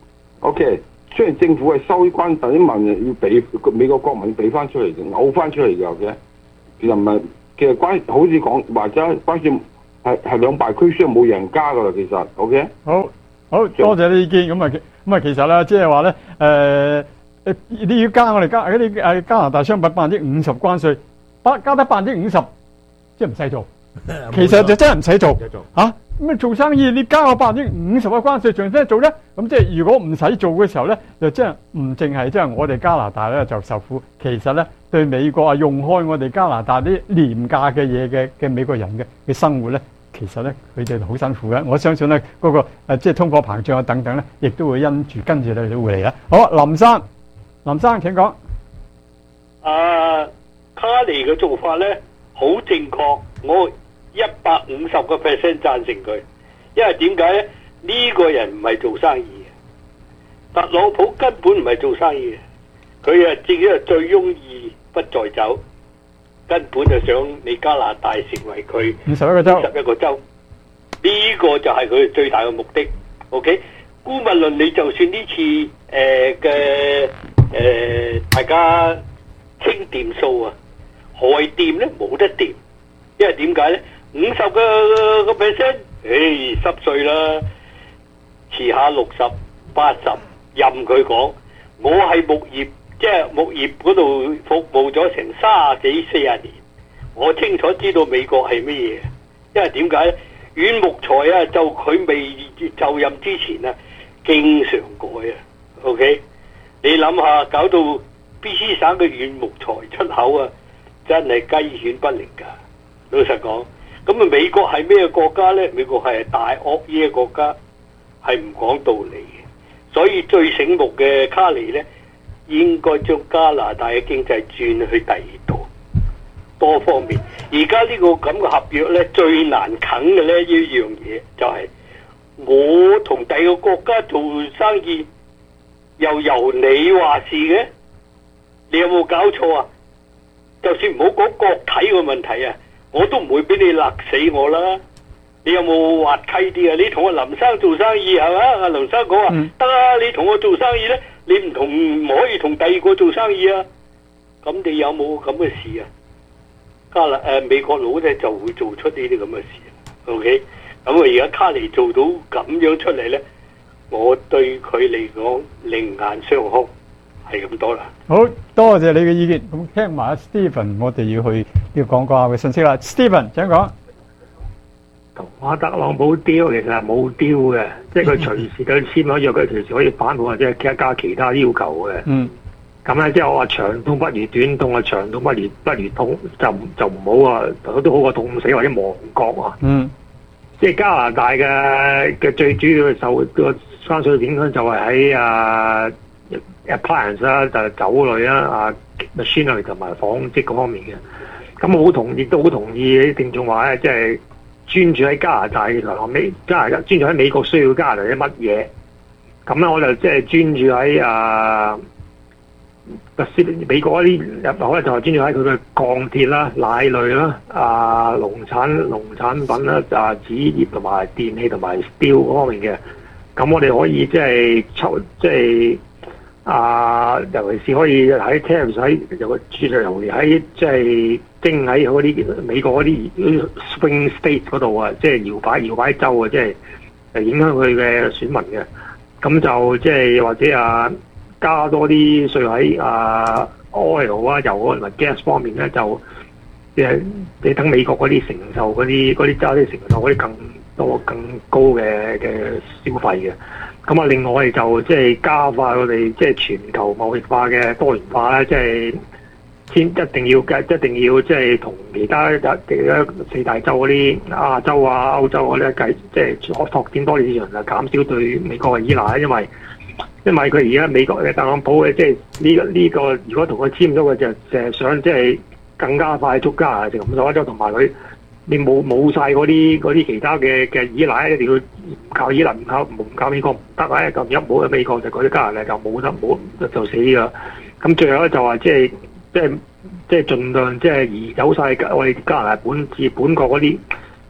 OK，雖然政府係收關稅，啲民要俾美國國民俾翻出嚟嘅，嘔翻出嚟嘅嘅。其實唔係，其實關好似講或者關稅係係兩敗俱傷，冇人加噶啦。其實 OK。 好，好多謝你意見。咁啊，咁啊，其實咧，即係話咧，誒、誒，你要加我哋加嗰啲誒加拿大商品百分之五十關稅，百加得百分之五十，即係唔使做。其實就真係唔使做嚇。咁啊做生意你加我百分之五十嘅關稅，仲使做咧？咁即係如果唔使做嘅時候咧，就真係唔淨係即係我哋加拿大咧就受苦。其實咧對美國啊用開我哋加拿大啲廉價嘅嘢嘅嘅美國人嘅嘅生活咧，其實咧佢哋好辛苦嘅。我相信咧嗰、嗰個、呃、即係通貨膨脹啊等等咧，亦都會因住跟住你哋會嚟啦。好，林生，林生請講。 啊，卡尼嘅做法咧好正確，我一百五十個 percent 贊成佢，因為點解咧？呢、呢個人唔係做生意嘅，特朗普根本唔係做生意嘅，佢啊自己係醉翁意不在酒，根本就想你加拿大成為佢五十一個州， 十一個州，呢、呢個就係佢最大嘅目的。OK， 姑勿論你就算呢次誒嘅誒大家清掂數啊，害掂咧冇得掂，因為點解咧？五十個個 percent， 誒濕碎啦，遲下六十、八十，任佢講。我係木業，即係木業嗰度服務咗成三十幾四十年，我清楚知道美國係乜嘢。因為點解咧？軟木材啊，就佢未就任之前啊，經常改啊。OK， 你諗下，搞到 B C 省嘅軟木材出口啊，真係雞犬不寧㗎。老實講。咁啊，美國係咩國家呢？美國係大惡嘢國家，係唔講道理嘅。所以最醒目嘅卡尼呢，應該將加拿大嘅經濟轉去第二度，多方面。而家呢個咁嘅合約呢，最難啃嘅呢一樣嘢就係、是、我同第二個國家做生意，又由你話事嘅，你有冇搞錯啊？就算唔好講國體嘅問題啊！我都唔會俾你勒死我啦！你有冇滑稽啲啊？你同阿林生做生意係嘛？阿林生講話得啊！你同我做生意咧，你唔同唔可以同第二個做生意啊！咁你有冇咁嘅事啊？加拿誒美國佬咧就會做出呢啲咁嘅事。OK， 咁啊而家卡尼做到咁樣出嚟咧，我對佢嚟講另眼相看，係咁多啦。 好多謝你嘅意見，咁聽埋阿 Stephen， 我哋要去要講講下嘅信息啦。Stephen， 請講。 同阿特朗普丟其實係冇丟嘅，即係佢隨時佢簽咗約，佢隨時可以反叛或者加加其他要求嘅。 嗯。 咁咧即係我話長痛不如短痛啊，長痛不如不如痛，就就唔好啊，都好過痛死或者亡國啊。 嗯。 即係加拿大嘅嘅最主要嘅受個關稅影響就係喺啊。appliance 啦，就係酒類啦，啊 machinery 同埋紡織嗰方面嘅。咁我好同意，都好同意啲聽眾話咧，即係專注喺加拿大嘅時候，美加拿大專注喺美國需要加拿大啲乜嘢。咁咧我就即係專注喺啊，美國嗰啲入口咧就係專注喺佢嘅鋼鐵啦、奶類啦、啊農產農產品啦、啊紙業同埋電器同埋 steel 嗰方面嘅。咁我哋可以即係抽即係。啊，尤其是可以喺 tariff 喺有個注入油喺即係徵喺嗰啲美國嗰啲 swing state 嗰度啊，即係搖擺搖擺州啊，即係誒影響佢嘅選民嘅。咁就即係或者啊加多啲稅喺啊 oil 啊油啊同埋 gas 方面咧，就即係你等美國嗰啲承受嗰啲嗰啲州啲承受嗰啲更多更高嘅嘅消費嘅。咁啊，另外我哋就即係加快我哋即係全球貿易化嘅多元化咧，即係先一定要嘅，一定要即係同其他其他四大洲嗰啲亞洲啊、歐洲嗰啲計，即係拓拓展多啲市場，就減少對美國嘅依賴。因為因為佢而家美國嘅特朗普嘅即係呢個呢個，如果同佢簽咗嘅就就係想即係更加快速加啊，成五十一州同埋佢。你冇冇曬嗰啲嗰啲其他嘅嘅依賴，一定要靠依賴，唔靠唔靠美國唔得啊！咁一冇咗美國就嗰啲加拿大就冇得冇就死㗎。咁最後咧就話即係即係即係盡量即係移走曬我哋加拿大本自本國嗰啲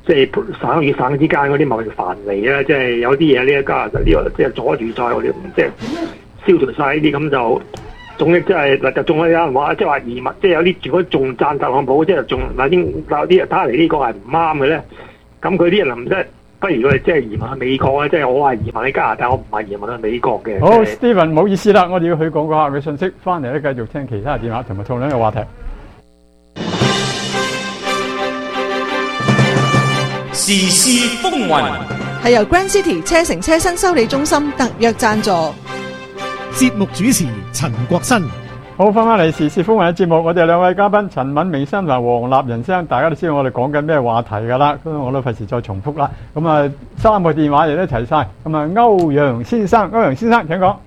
即係省與省之間嗰啲貿易藩籬啦，即係有啲嘢呢一加拿大呢個即係阻住晒我哋，即係消除晒呢啲咁就。總之即係嗱，就仲有人話，即係話移民，即係有啲如果仲贊特朗普，即係仲嗱啲有啲睇嚟呢個係唔啱嘅咧。咁佢啲人唔即係，不如佢即係移民去美國咧。即係我話移民去加拿大，我唔係移民去美國嘅。 好、 即係、 ，Steven 唔好意思啦，我哋要去廣告客嘅信息，翻嚟咧繼續聽其他電話同埋討論嘅話題。 時事風雲係由 Grand City 車城車身修理中心特約贊助。 節目主持陳國新。 好，翻返嚟時事風雲嘅節目，我哋兩位嘉賓陳敏明生同黃立仁生，大家都知道我哋講緊咩話題㗎啦，咁我都費事再重複啦。咁啊，三個電話亦都齊晒。咁啊，歐陽先生，歐陽先生請講。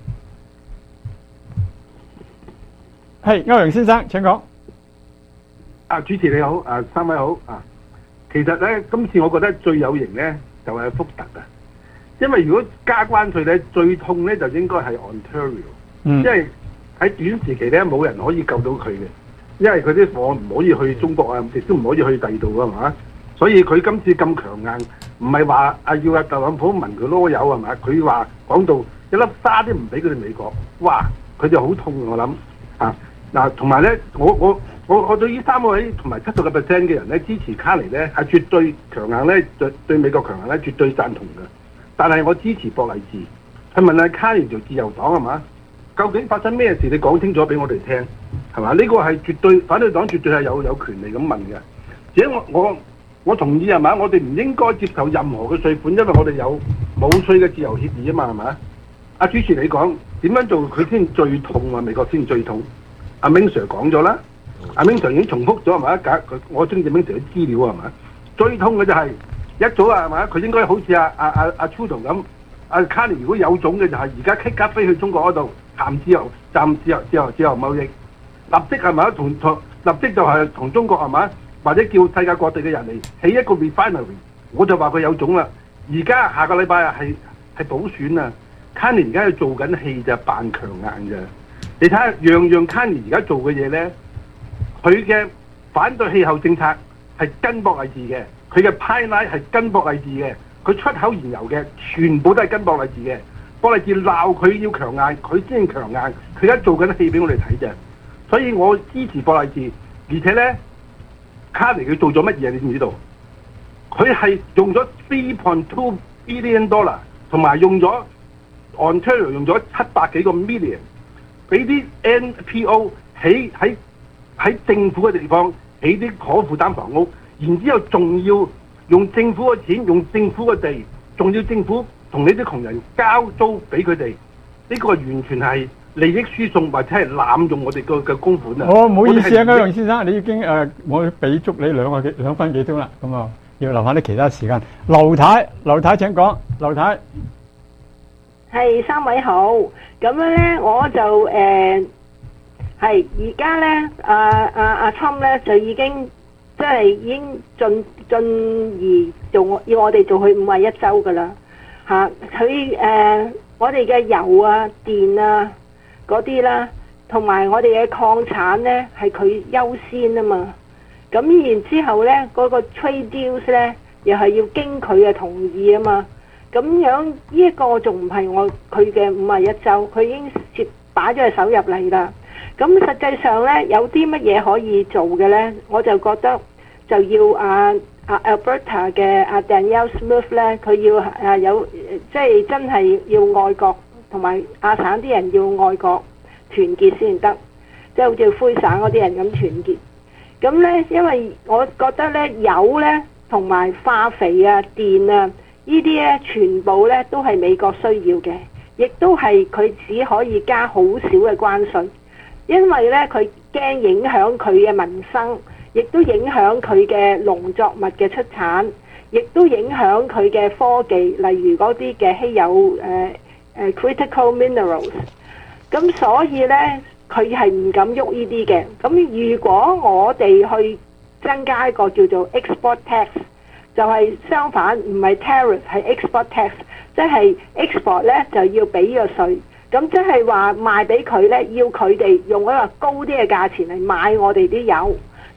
係，歐陽先生請講。 啊，主持你好，啊三位好啊。其實咧，今次我覺得最有型咧就係福特啊。因為如果加關稅咧，最痛咧就應該係 Ontario， 嗯、 因為喺短時期咧冇人可以救到佢嘅，因為佢啲貨唔可以去中國啊，亦都唔可以去第二度啊嘛，所以佢今次咁強硬，唔係話啊要阿特朗普聞佢囉柚係嘛，佢話講到一粒沙都唔俾佢哋美國，哇！佢就好痛我諗啊嗱，同埋咧，我我我我對呢三位同埋七十個 percent 嘅人咧支持卡尼咧係絕對強硬咧，對對美國強硬咧絕對贊同嘅。但係我支持博勵治，去問下卡尼做自由黨係嘛？究竟發生咩事？你講清楚俾我哋聽，係嘛？呢、這個係絕對反對黨絕對係有有權利咁問嘅。而且我我我同意係嘛？我哋唔應該接受任何嘅稅款，因為我哋有冇稅嘅自由協議啊嘛係嘛？阿主持你講點樣做佢先最痛啊？美國先最痛。阿 Ming Sir 講咗啦，阿 Ming Sir 已經重複咗係嘛？假佢我中意 Ming Sir 啲資料係嘛？最痛嘅就係、是。一早啊，係嘛？佢應該好似阿阿阿阿 Trudeau 咁，阿卡尼如果有種嘅就係而家即刻飛去中國嗰度談自由、談自由、自由、自由貿易，立即係咪同同立即就係同中國係嘛？或者叫世界各地嘅人嚟起一個 refinery， 我就話佢有種啦。而家下個禮拜啊係係補選啊，卡尼而家喺度做緊戲就扮強硬嘅。你睇下樣樣卡尼而家做嘅嘢咧，佢嘅反對氣候政策係跟博勵治嘅。佢嘅派奶係跟博勵治嘅，佢出口燃油嘅全部都係跟博勵治嘅。博勵治鬧佢要強硬，佢先強硬。佢而家做緊戲俾我哋睇啫，所以我支持博勵治。而且咧，卡尼佢做咗乜嘢？你知唔知道？佢係用咗 three point two billion dollar， 同埋用咗 Ontario 用咗七百幾個 million， 俾啲 N P O 起喺喺政府嘅地方起啲可負擔房屋。然之後仲要用政府嘅錢，用政府嘅地，仲要政府同呢啲窮人交租俾佢哋，呢、這個完全係利益輸送或者係濫用我哋嘅嘅公款啊！ 哦，唔好意思啊，歐陽先生，你已經誒、呃，我俾足你兩個幾兩分幾鐘啦，咁啊，要留翻啲其他時間。劉太，劉太請講，劉太。 係三位好，咁樣咧我就誒係而家咧，阿阿阿侵咧就已經。即係已經進進而做，要我哋做去五十一州噶啦嚇。佢、啊、誒，我哋嘅油啊、電啊嗰啲啦，同埋我哋嘅礦產咧，係佢優先啊嘛。咁然之後咧，嗰、那個 trade deals 咧，又係要經佢嘅同意啊嘛。咁樣呢一、這個仲唔係我佢嘅五十一州，佢已經接擺咗隻手入嚟啦。咁實際上咧，有啲乜嘢可以做嘅咧？我就覺得就要啊啊 Alberta 嘅啊 Danielle Smith 咧，佢要啊有即係真係要愛國，同埋亞省啲人要愛國團結先得，即係好似灰省嗰啲人咁團結。咁咧，因為我覺得咧，油咧同埋化肥啊、電啊呢啲咧，全部咧都係美國需要嘅，亦都係佢只可以加好少嘅關稅。因為咧，佢驚影響佢嘅民生，亦都影響佢嘅農作物嘅出產，亦都影響佢嘅科技，例如嗰啲嘅稀有誒誒、呃呃、critical minerals。咁所以咧，佢係唔敢喐呢啲嘅。咁如果我哋去增加一個叫做 export tax，就係相反，唔係 tariff 係 export tax，即係 export 咧就要俾個稅。咁即係話賣俾佢咧，要佢哋用一個高啲嘅價錢嚟買我哋啲油，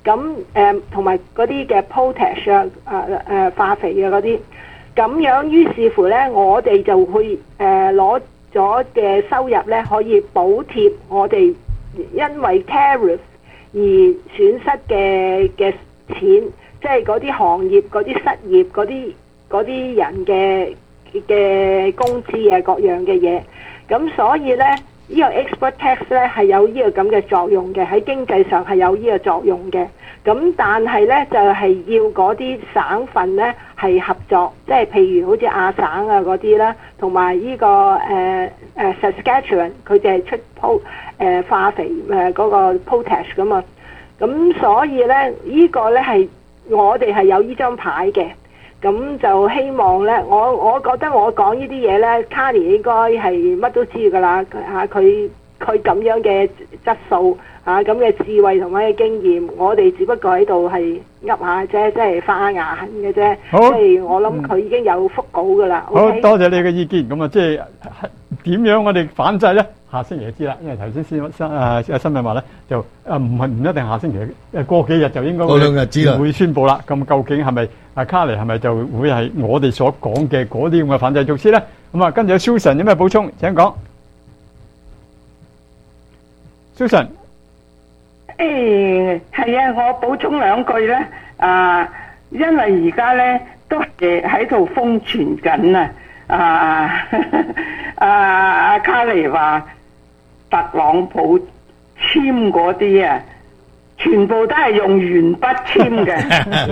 咁誒同埋嗰啲嘅 potash 啊誒誒化肥啊嗰啲，咁樣於是乎咧，我哋就會誒攞咗嘅收入咧，可以補貼我哋因為 tariff 而損失嘅嘅錢，即係嗰啲行業、嗰啲失業、嗰啲嗰啲人嘅嘅工資啊，各樣嘅嘢。咁所以咧，呢個 export tax 咧係有呢個咁嘅作用嘅，喺經濟上係有呢個作用嘅。咁但係咧就係要嗰啲省份咧係合作，即係譬如好似亞省啊嗰啲啦，同埋呢個誒誒 Saskatchewan 佢哋係出 po 誒化肥誒嗰個 potash 噶嘛。咁所以咧呢個咧係我哋係有呢張牌嘅。咁就希望咧，我我覺得我講呢啲嘢咧，卡尼應該係乜都知㗎啦嚇，佢佢咁樣嘅質素嚇，咁嘅智慧同埋嘅經驗，我哋只不過喺度係噏下啫，即係發下牙痕嘅啫。 好， 即係我諗佢已經有腹稿㗎啦。 好 OK？ 多謝你嘅意見。咁啊，即係點樣我哋反制咧？下星期就知啦。因為頭先先新誒誒新聞話咧，就誒唔係唔一定下星期，誒過幾日就應該過兩日知啦會宣佈啦。咁究竟係咪啊卡尼係咪就會係我哋所講嘅嗰啲咁嘅反制措施咧？咁啊，跟住 Susan 有咩補充？請講。Susan。 誒係啊，我補充兩句咧。啊，因為而家咧都係喺度瘋傳緊啊！啊啊阿卡尼話特朗普簽嗰啲啊，全部都係用鉛筆簽嘅。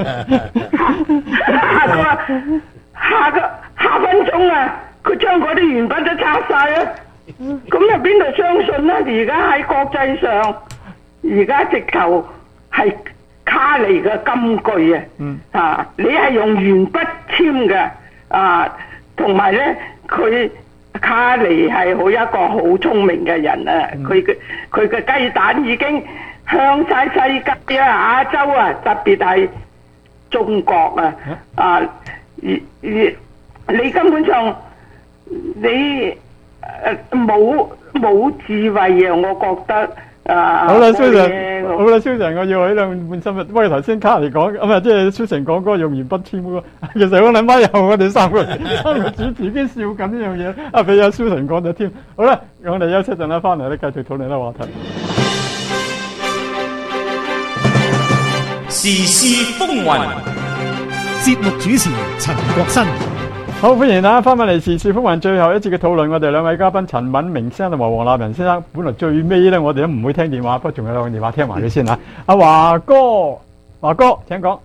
下個下個下分鐘啊，佢將嗰啲鉛筆都拆晒啊！咁又邊度相信咧？而家喺國際上，而家直頭係卡尼嘅金句啊！ 嗯啊，你係用鉛筆簽嘅啊，同埋咧佢卡尼係好一個好聰明嘅人啊！佢嘅佢嘅雞蛋已經向晒世界啊、亞洲啊，特別係中國啊啊！而而你根本上你誒冇冇智慧啊！我覺得。啊、 好啦，Susan，好啦，Susan，我要喺度換心啊。不過頭先卡尼講，咁啊，即係 Susan 講嗰個用鉛筆簽嗰個，其實我諗翻又我哋三個三個主持已經笑緊呢樣嘢，啊，俾阿 Susan 講咗添。好啦，我哋休息陣啦，翻嚟咧繼續討論呢個話題。 時事風雲， 節目主持陳國新。 好，歡迎大家翻返嚟時事風雲最後一節嘅討論。我哋兩位嘉賓陳敏明先生同埋黃立仁先生，本來最尾咧我哋都唔會聽電話，不過仲有兩個電話聽埋佢先嚇。阿華哥，華哥請講。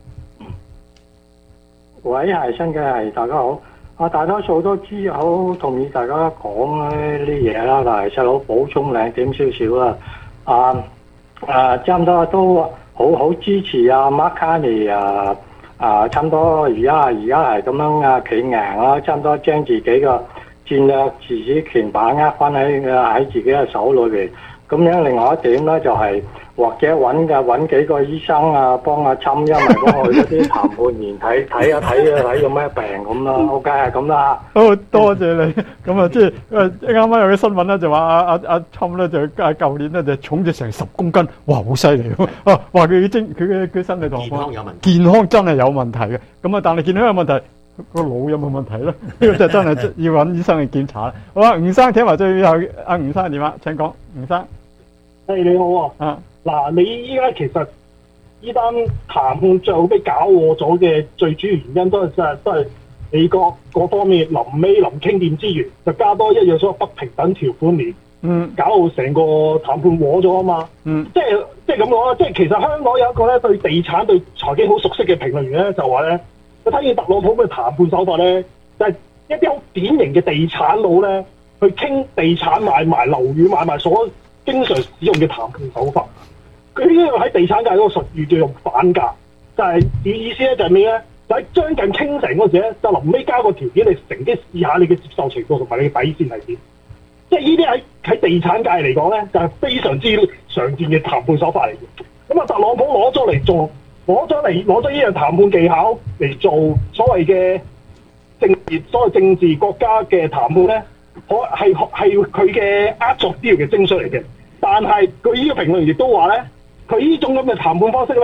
喂，係新嘅係大家好。啊，大多數都知好同意大家講呢啲嘢啦，但係細佬補充兩點少少啦。啊啊，差唔多都好好支持啊 Mark Carney 啊。啊，差唔多而家而家係咁樣啊，企硬啦，差唔多將自己嘅戰略自主權把握翻喺喺自己嘅手裏邊。咁樣另外一點咧，就係、是、或者揾嘅揾幾個醫生啊，幫阿侵，因為幫佢嗰啲談判員睇睇下睇啊睇有咩病咁啦。OK 係咁啦。 好多謝你。咁啊，即係誒啱啱有個新聞咧，就話阿阿阿侵咧就啊舊年咧就重咗成十公斤，哇好犀利喎！啊話佢精佢嘅佢身體狀況健康有問題，健康真係有問題嘅。咁啊，但係健康有問題。個腦有冇問題咧？呢個就真係要揾醫生去檢查啦。好啊，吳生聽埋最後阿吳生嘅電話，請講，吳生。 誒你好啊。嗱，你依家其實呢單談判最後俾搞禍咗嘅最主要原因都係真係都係美國嗰方面臨尾臨傾掂之餘，就加多一樣所謂不平等條款嚟， 嗯， 搞到成個談判禍咗啊嘛。 嗯， 即係即係咁講啦，即係其實香港有一個咧對地產對財經好熟悉嘅評論員咧，就話咧。我睇見特朗普嘅談判手法咧，就係、是、一啲好典型嘅地產佬咧，去傾地產買賣、樓宇買賣所經常使用嘅談判手法。佢呢個喺地產界嗰個術語叫做反價，就係、是、意思咧就係咩咧？就喺將近傾成嗰時咧，就臨尾加個條件，你乘機試下你嘅接受程度同埋你嘅底線係點。即係呢啲喺喺地產界嚟講咧，就係、是、非常之常見嘅談判手法嚟嘅。咁啊，特朗普攞咗嚟做。攞咗嚟攞咗呢樣談判技巧嚟做所謂嘅政治，所謂政治國家嘅談判咧，可係係佢嘅壓縮啲嘅精髓嚟嘅。但係佢呢個評論亦都話咧，佢呢種咁嘅談判方式咧，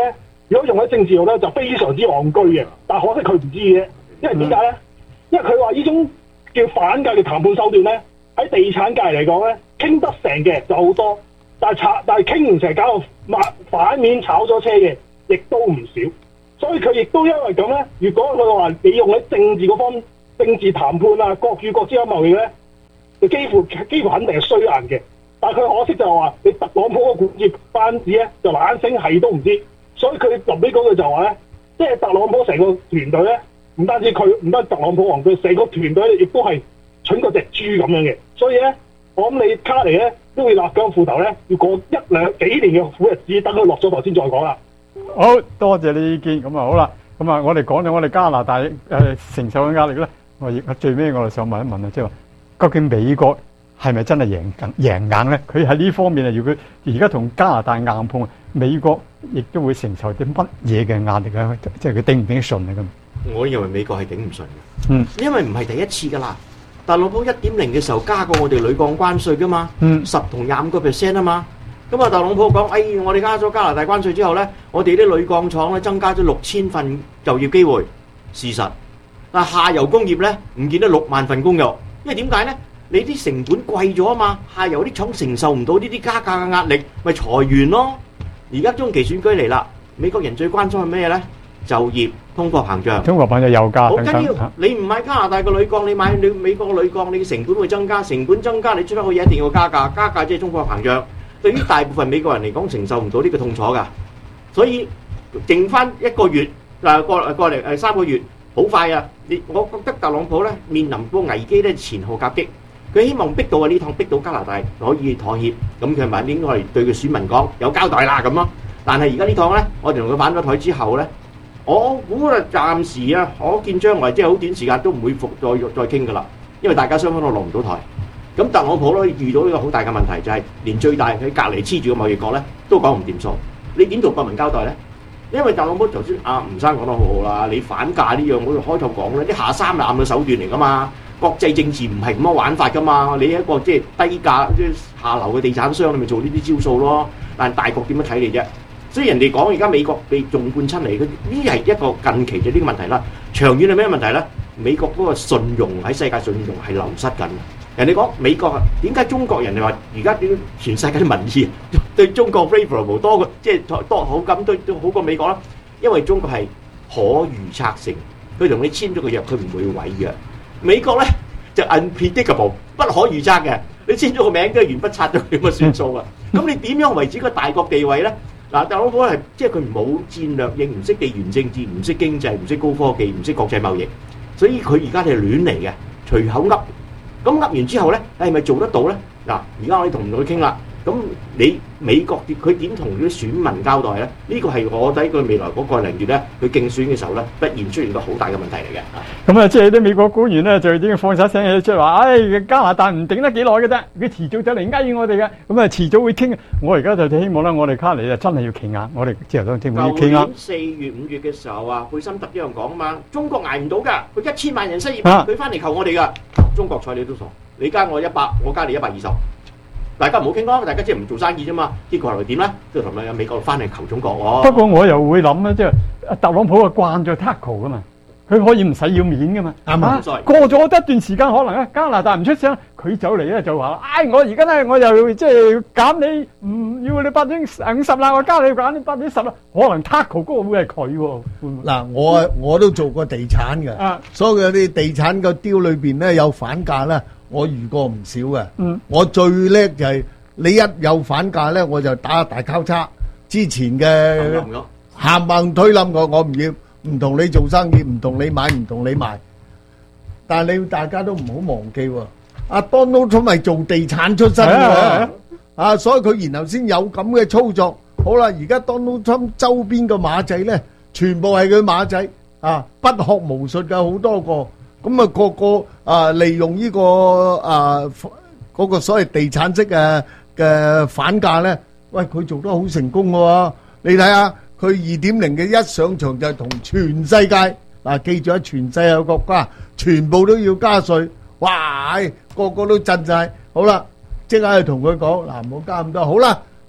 如果用喺政治度咧，就非常之戇居嘅。但係可惜佢唔知嘅，因為點解咧？因為佢話呢種叫反價嘅談判手段咧，喺地產界嚟講咧，傾得成嘅就好多，但係炒但係傾唔成，搞到反反面炒咗車嘅，亦都唔少。所以佢亦都因為咁咧，如果佢話你用喺政治嗰方政治談判啊，國與國之間貿易咧，就幾乎幾乎肯定係衰硬嘅。但係佢可惜就係話，你特朗普個管治班子咧就懶醒係都唔知，所以佢臨尾嗰句就話咧，即係特朗普成個團隊咧，唔單止佢，唔單止特朗普王佢成個團隊亦都係蠢過隻豬咁樣嘅。所以咧，我諗你卡尼咧都會立咗褲頭咧，要過一兩幾年嘅苦日子，等佢落咗台先再講啦。 好多謝你意見，咁啊好啦，咁啊我哋講咗我哋加拿大誒、呃、承受嘅壓力咧，我亦最尾我哋想問一問啊，即係話究竟美國係咪真係贏緊贏硬咧？佢喺呢方面啊，如果而家同加拿大硬碰，美國亦都會承受啲乜嘢嘅壓力啊？即係佢頂唔頂得順啊？咁我認為美國係頂唔順嘅， 嗯， 因為唔係第一次噶啦。特朗普一點零嘅時候加過我哋鋁鋼關稅噶嘛， 嗯， 十同廿五個 percent 啊嘛。咁啊，特朗普講：哎，我哋加咗加拿大關稅之後咧，我哋啲鋁鋼廠咧增加咗六千份就業機會。事實，但下游工業咧唔見得六萬份工業，因為點解咧？你啲成本貴咗啊嘛，下游啲廠承受唔到呢啲加價嘅壓力，咪裁員咯。而家中期選舉嚟啦，美國人最關心係咩咧？就業、通貨膨脹。 通貨膨脹油價好等等。 緊要，你唔買加拿大嘅鋁鋼，你買你美國嘅鋁鋼，你嘅成本會增加，成本增加，你出得去嘢一定要加價，加價即係通貨膨脹。對於大部分美國人嚟講，承受唔到呢個痛楚㗎，所以剩翻一個月嗱過過嚟誒三個月，好快啊！你我覺得特朗普咧面臨個危機咧前後夾擊，佢希望逼到啊呢趟逼到加拿大可以妥協，咁佢咪應該係對佢選民講有交代啦咁咯。但係而家呢趟咧，我哋同佢反咗台之後咧，我估啊暫時啊可見將來即係好短時間都唔會復再再傾㗎啦，因為大家雙方都落唔到台。咁特朗普咧遇到呢個好大嘅問題，就係連最大佢隔離黐住嘅貿易國咧都講唔掂數，你點同國民交代咧？因為特朗普頭先阿吳生講得好好啦，你反價呢樣我哋開頭講咧，啲下三濫嘅手段嚟噶嘛，國際政治唔係咁樣玩法噶嘛，你一個即係低價即係下流嘅地產商，你咪做呢啲招數咯。但係大國點樣睇你啫？所以人哋講而家美國被縱貫親嚟，佢呢係一個近期嘅呢個問題啦。長遠係咩問題咧？美國嗰個信用喺世界信用係流失緊。人哋講美國啊，點解中國人哋話而家點全世界啲民意對中國 favorable 多過即係多好感對都好過美國啦？因為中國係可預測性，佢同你簽咗個約，佢唔會違約。美國咧就 unpredictable 不可預測嘅，你簽咗個名跟住鉛筆擦咗佢咁啊算數啊！咁你點樣維持個大國地位咧？嗱，特朗普係即係佢冇戰略應，唔識地緣政治，唔識經濟，唔識高科技，唔識國際貿易，所以佢而家係亂嚟嘅，隨口噏。咁噏完之後咧，係咪做得到咧？嗱，而家我哋同佢傾啦。咁你美國佢點同啲選民交代咧？呢個係我睇佢未來嗰個零月咧，佢競選嘅時候咧，必然出現個好大嘅問題嚟嘅。 咁啊，即係啲美國官員咧，就已經放晒聲氣出嚟話，唉、哎，加拿大唔頂得幾耐嘅啫，佢遲早就嚟呃我哋嘅。咁啊，遲早會傾。我而家就希望咧，我哋卡尼啊，真係要企硬。我哋之後都政府要企硬。 舊年四月、五月嘅時候啊，貝森特一樣講啊嘛，中國捱唔到㗎，佢一千萬人失業，佢翻嚟求我哋㗎。中國睬你都傻，你加我一百，我加你一百二十。大家唔好傾咯，大家即係唔做生意啫嘛。結果係點咧？即係同埋美國翻嚟求中國喎。 不過我又會諗咧，即係特朗普啊慣咗 tackle 噶嘛，佢可以唔使要面噶嘛。啱啊！過咗一段時間，可能咧加拿大唔出聲，佢走嚟咧就話：唉、哎，我而家咧我又即係減你，唔要你百分之五十啦，我加你減你百分之十啦。可能 tackle 嗰個會係佢喎。 嗱，我我都做過地產嘅， 啊、 所以有啲地產個 deal 裏邊咧有反價咧。我遇過唔少嘅， 嗯、 我最叻就係你一有反價咧，我就打大交叉。之前嘅冚唪推冧我，我唔要，唔同你做生意，唔同你買，唔同你賣。但係你大家都唔好忘記喎，阿 Donald Trump 係做地產出身嘅，啊，所以佢然後先有咁嘅操作。好啦，而家 Donald Trump 周邊嘅馬仔咧，全部係佢馬仔，啊，不學無術嘅好多個。咁啊，個個啊利用呢個啊嗰個所謂地產式嘅嘅反價咧，喂，佢做得好成功嘅喎。你睇下佢二點零嘅一上場就係同全世界嗱，記住喺全世界國家全部都要加稅，哇！個個都震晒。好啦，即刻去同佢講嗱，唔好加咁多。好啦，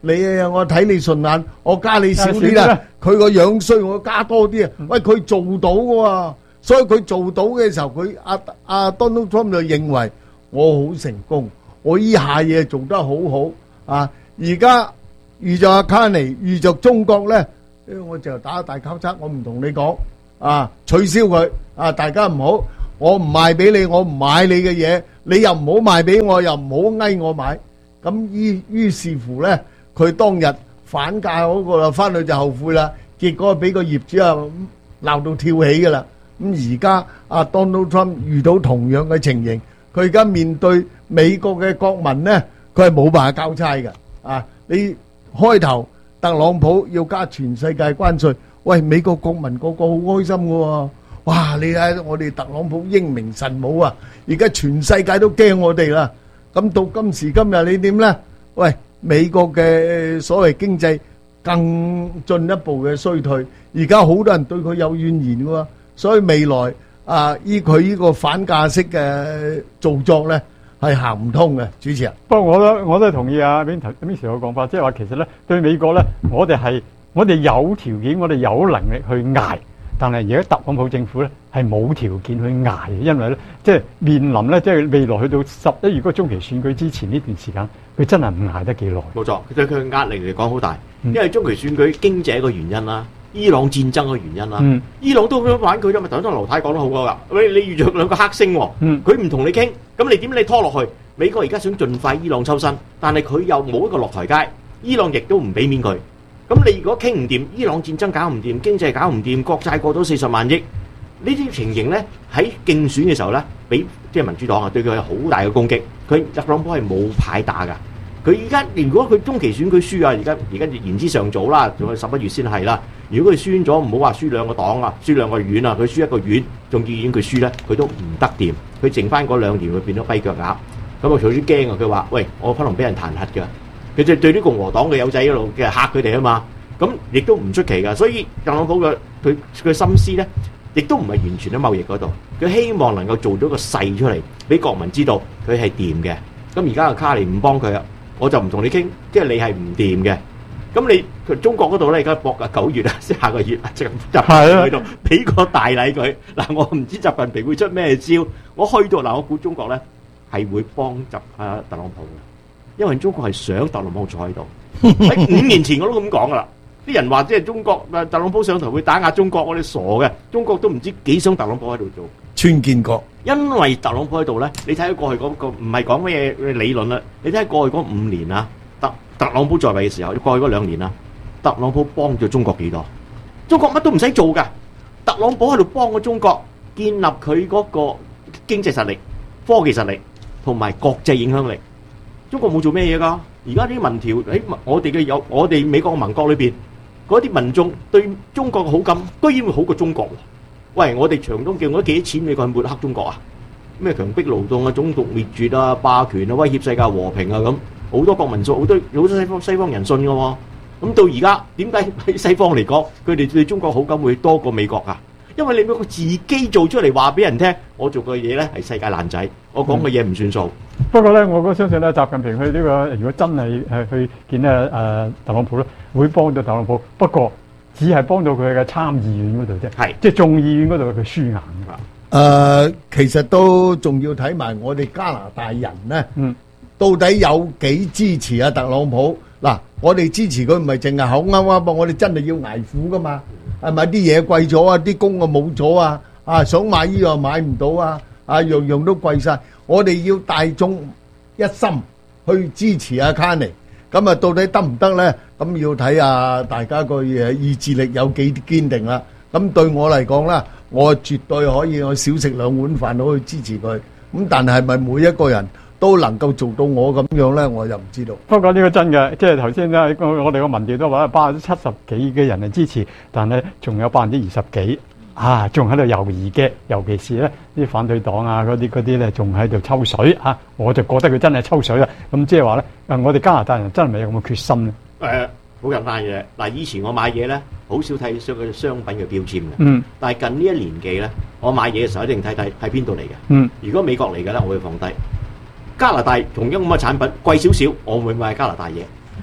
你啊，我睇你順眼，我加你少啲啦。佢個樣衰，我加多啲啊。喂，佢做到嘅喎，所以佢做到嘅時候，佢阿阿 Donald Trump 就認為我好成功，我依下嘢做得好好啊。而家遇着阿卡尼，遇着中國咧，我就打大交叉，我唔同你講啊，取消佢啊，大家唔好，我唔賣俾你，我唔買你嘅嘢，你又唔好賣俾我，又唔好翳我買。咁於於是乎咧，佢當日反價嗰個啦，翻去就後悔啦。結果俾個業主啊鬧到跳起噶啦。咁而家阿 Donald Trump 遇到同樣嘅情形，佢而家面對美國嘅國民咧，佢係冇辦法交差嘅。啊，你開頭特朗普要加全世界關稅，喂，美國國民個個好開心嘅喎。哇！你睇我哋特朗普英明神武啊，而家全世界都驚我哋啦。咁到今時今日你點咧？喂，美國嘅所謂經濟更進一步嘅衰退，而家好多人對佢有怨言喎，所以未來啊，依佢呢個反價式嘅造作咧係行唔通嘅，主持人。 不過我都我都同意啊 Vincent Vincent 嘅講法，即係話其實咧對美國咧，我哋係我哋有條件，我哋有能力去捱。但係而家特朗普政府咧係冇條件去捱嘅，因為咧即係面臨咧即係未來去到十一月嗰個中期選舉之前呢段時間，佢真係唔捱得幾耐。 冇錯，對佢嘅壓力嚟講好大，因為中期選舉經濟一個原因啦，伊朗戰爭嘅原因啦， 嗯、 伊朗都咁樣玩佢啫嘛。頭先劉太講得好㗎，喂，你遇着兩個黑星喎，佢唔同你傾，咁你點你拖落去？美國而家想盡快伊朗抽身，但係佢又冇一個落台階，伊朗亦都唔俾面佢。咁你如果傾唔掂，伊朗戰爭搞唔掂，經濟搞唔掂，國債過到四十萬億，呢啲情形咧喺競選嘅時候咧，俾即係民主黨啊對佢有好大嘅攻擊。佢特朗普係冇牌打㗎。佢而家如果佢中期選舉輸啊，而家而家言之尚早啦，仲有十一月先係啦。如果佢輸咗，唔好話輸兩個黨啊，輸兩個縣啊，佢輸一個縣，眾議院佢輸咧，佢都唔得掂。佢剩翻嗰兩年會變咗跛腳鴨。咁啊，佢好似驚啊！佢話：喂，我可能俾人彈劾㗎。佢就對啲共和黨嘅友仔一路嘅嚇佢哋啊嘛，咁亦都唔出奇噶。所以特朗普嘅佢佢心思咧，亦都唔係完全喺貿易嗰度，佢希望能夠做咗個勢出嚟，俾國民知道佢係掂嘅。咁而家個卡尼唔幫佢啊，我就唔同你傾，即係你係唔掂嘅。咁你佢中國嗰度咧，而家搏啊九月啊，即係下個月啊，即係習近平去到俾個大禮佢。嗱，我唔知習近平會出咩招，我去到嗱，我估中國咧係會幫習啊特朗普嘅。因為中國係想特朗普坐喺度，喺五年前我都咁講噶啦。啲人話即係中國特朗普上台會打壓中國，我哋傻嘅。中國都唔知幾想特朗普喺度做。 川建國， 因為特朗普喺度咧，你睇下過去嗰個唔係講咩理論啦，你睇下過去嗰五年啊，特特朗普在位嘅時候，過去嗰兩年啊，特朗普幫咗中國幾多？中國乜都唔使做噶，特朗普喺度幫咗中國建立佢嗰個經濟實力、科技實力同埋國際影響力。中國冇做咩嘢㗎？而家啲民調喺我哋嘅有我哋美國嘅盟國裏邊，嗰啲民眾對中國嘅好感，居然會好過中國喎！喂，我哋長東叫我幾多錢美國去抹黑中國啊？咩強迫勞動啊、種族滅絕啊、霸權啊、威脅世界和平啊咁，好多國民數好多好多西方西方人信㗎喎。咁到而家點解喺西方嚟講，佢哋對中國好感會多過美國㗎？因為你美國自己做出嚟話俾人聽，我做嘅嘢咧係世界爛仔，我講嘅嘢唔算數。 不過咧，我都相信咧，習近平去呢個如果真係誒去見咧誒特朗普咧，會幫到特朗普。不過只係幫到佢嘅參議院嗰度啫，係即係眾議院嗰度佢輸硬㗎。 誒，其實都仲要睇埋我哋加拿大人咧，嗯，到底有幾支持啊特朗普？嗱，我哋支持佢唔係淨係口啱啱噃，我哋真係要捱苦噶嘛。係咪啲嘢貴咗啊？啲工啊冇咗啊！啊，想買依樣買唔到啊！啊，樣樣都貴晒。我哋要大眾一心去支持阿卡尼。咁啊，到底得唔得咧？咁要睇下大家個誒意志力有幾堅定啦。咁對我嚟講啦，我絕對可以我少食兩碗飯都去支持佢。咁但係咪每一個人都能夠做到我咁樣咧？我就唔知道。 不過呢個真嘅，即係頭先咧，我哋個民調都話百分之七十幾嘅人係支持，但係仲有百分之二十幾啊，仲喺度猶豫嘅。尤其是咧啲反對黨啊，嗰啲嗰啲咧，仲喺度抽水啊。我就覺得佢真係抽水啦。咁即係話咧，誒，我哋加拿大人真係咪有咁嘅決心咧？ 誒，好簡單嘅。嗱，以前我買嘢咧，好少睇商嘅商品嘅標籤嘅。 嗯。但係近呢一年幾咧，我買嘢嘅時候一定睇睇喺邊度嚟嘅。 嗯。 如果美國嚟嘅咧，我會放低。加拿大同樣咁嘅產品貴少少，我會買加拿大嘢。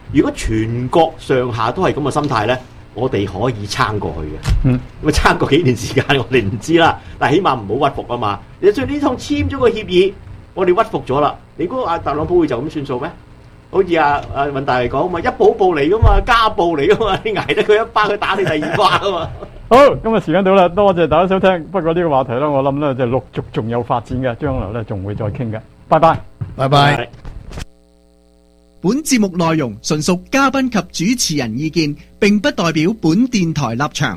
如果全國上下都係咁嘅心態咧，我哋可以撐過去嘅。 嗯， 咁啊撐過幾年時間，我哋唔知啦。但係起碼唔好屈服啊嘛。你所以呢趟簽咗個協議，我哋屈服咗啦。你估阿特朗普會就咁算數咩？好似阿阿文大嚟講啊嘛，一步步嚟噶嘛，家暴嚟噶嘛，你捱得佢一巴，佢打你第二巴啊嘛。 好，今日時間到啦，多謝大家收聽。不過呢個話題咧，我諗咧就陸續仲有發展嘅，將來咧仲會再傾嘅。拜拜， 拜拜。 本節目內容純屬嘉賓及主持人意見，並不代表本電台立場。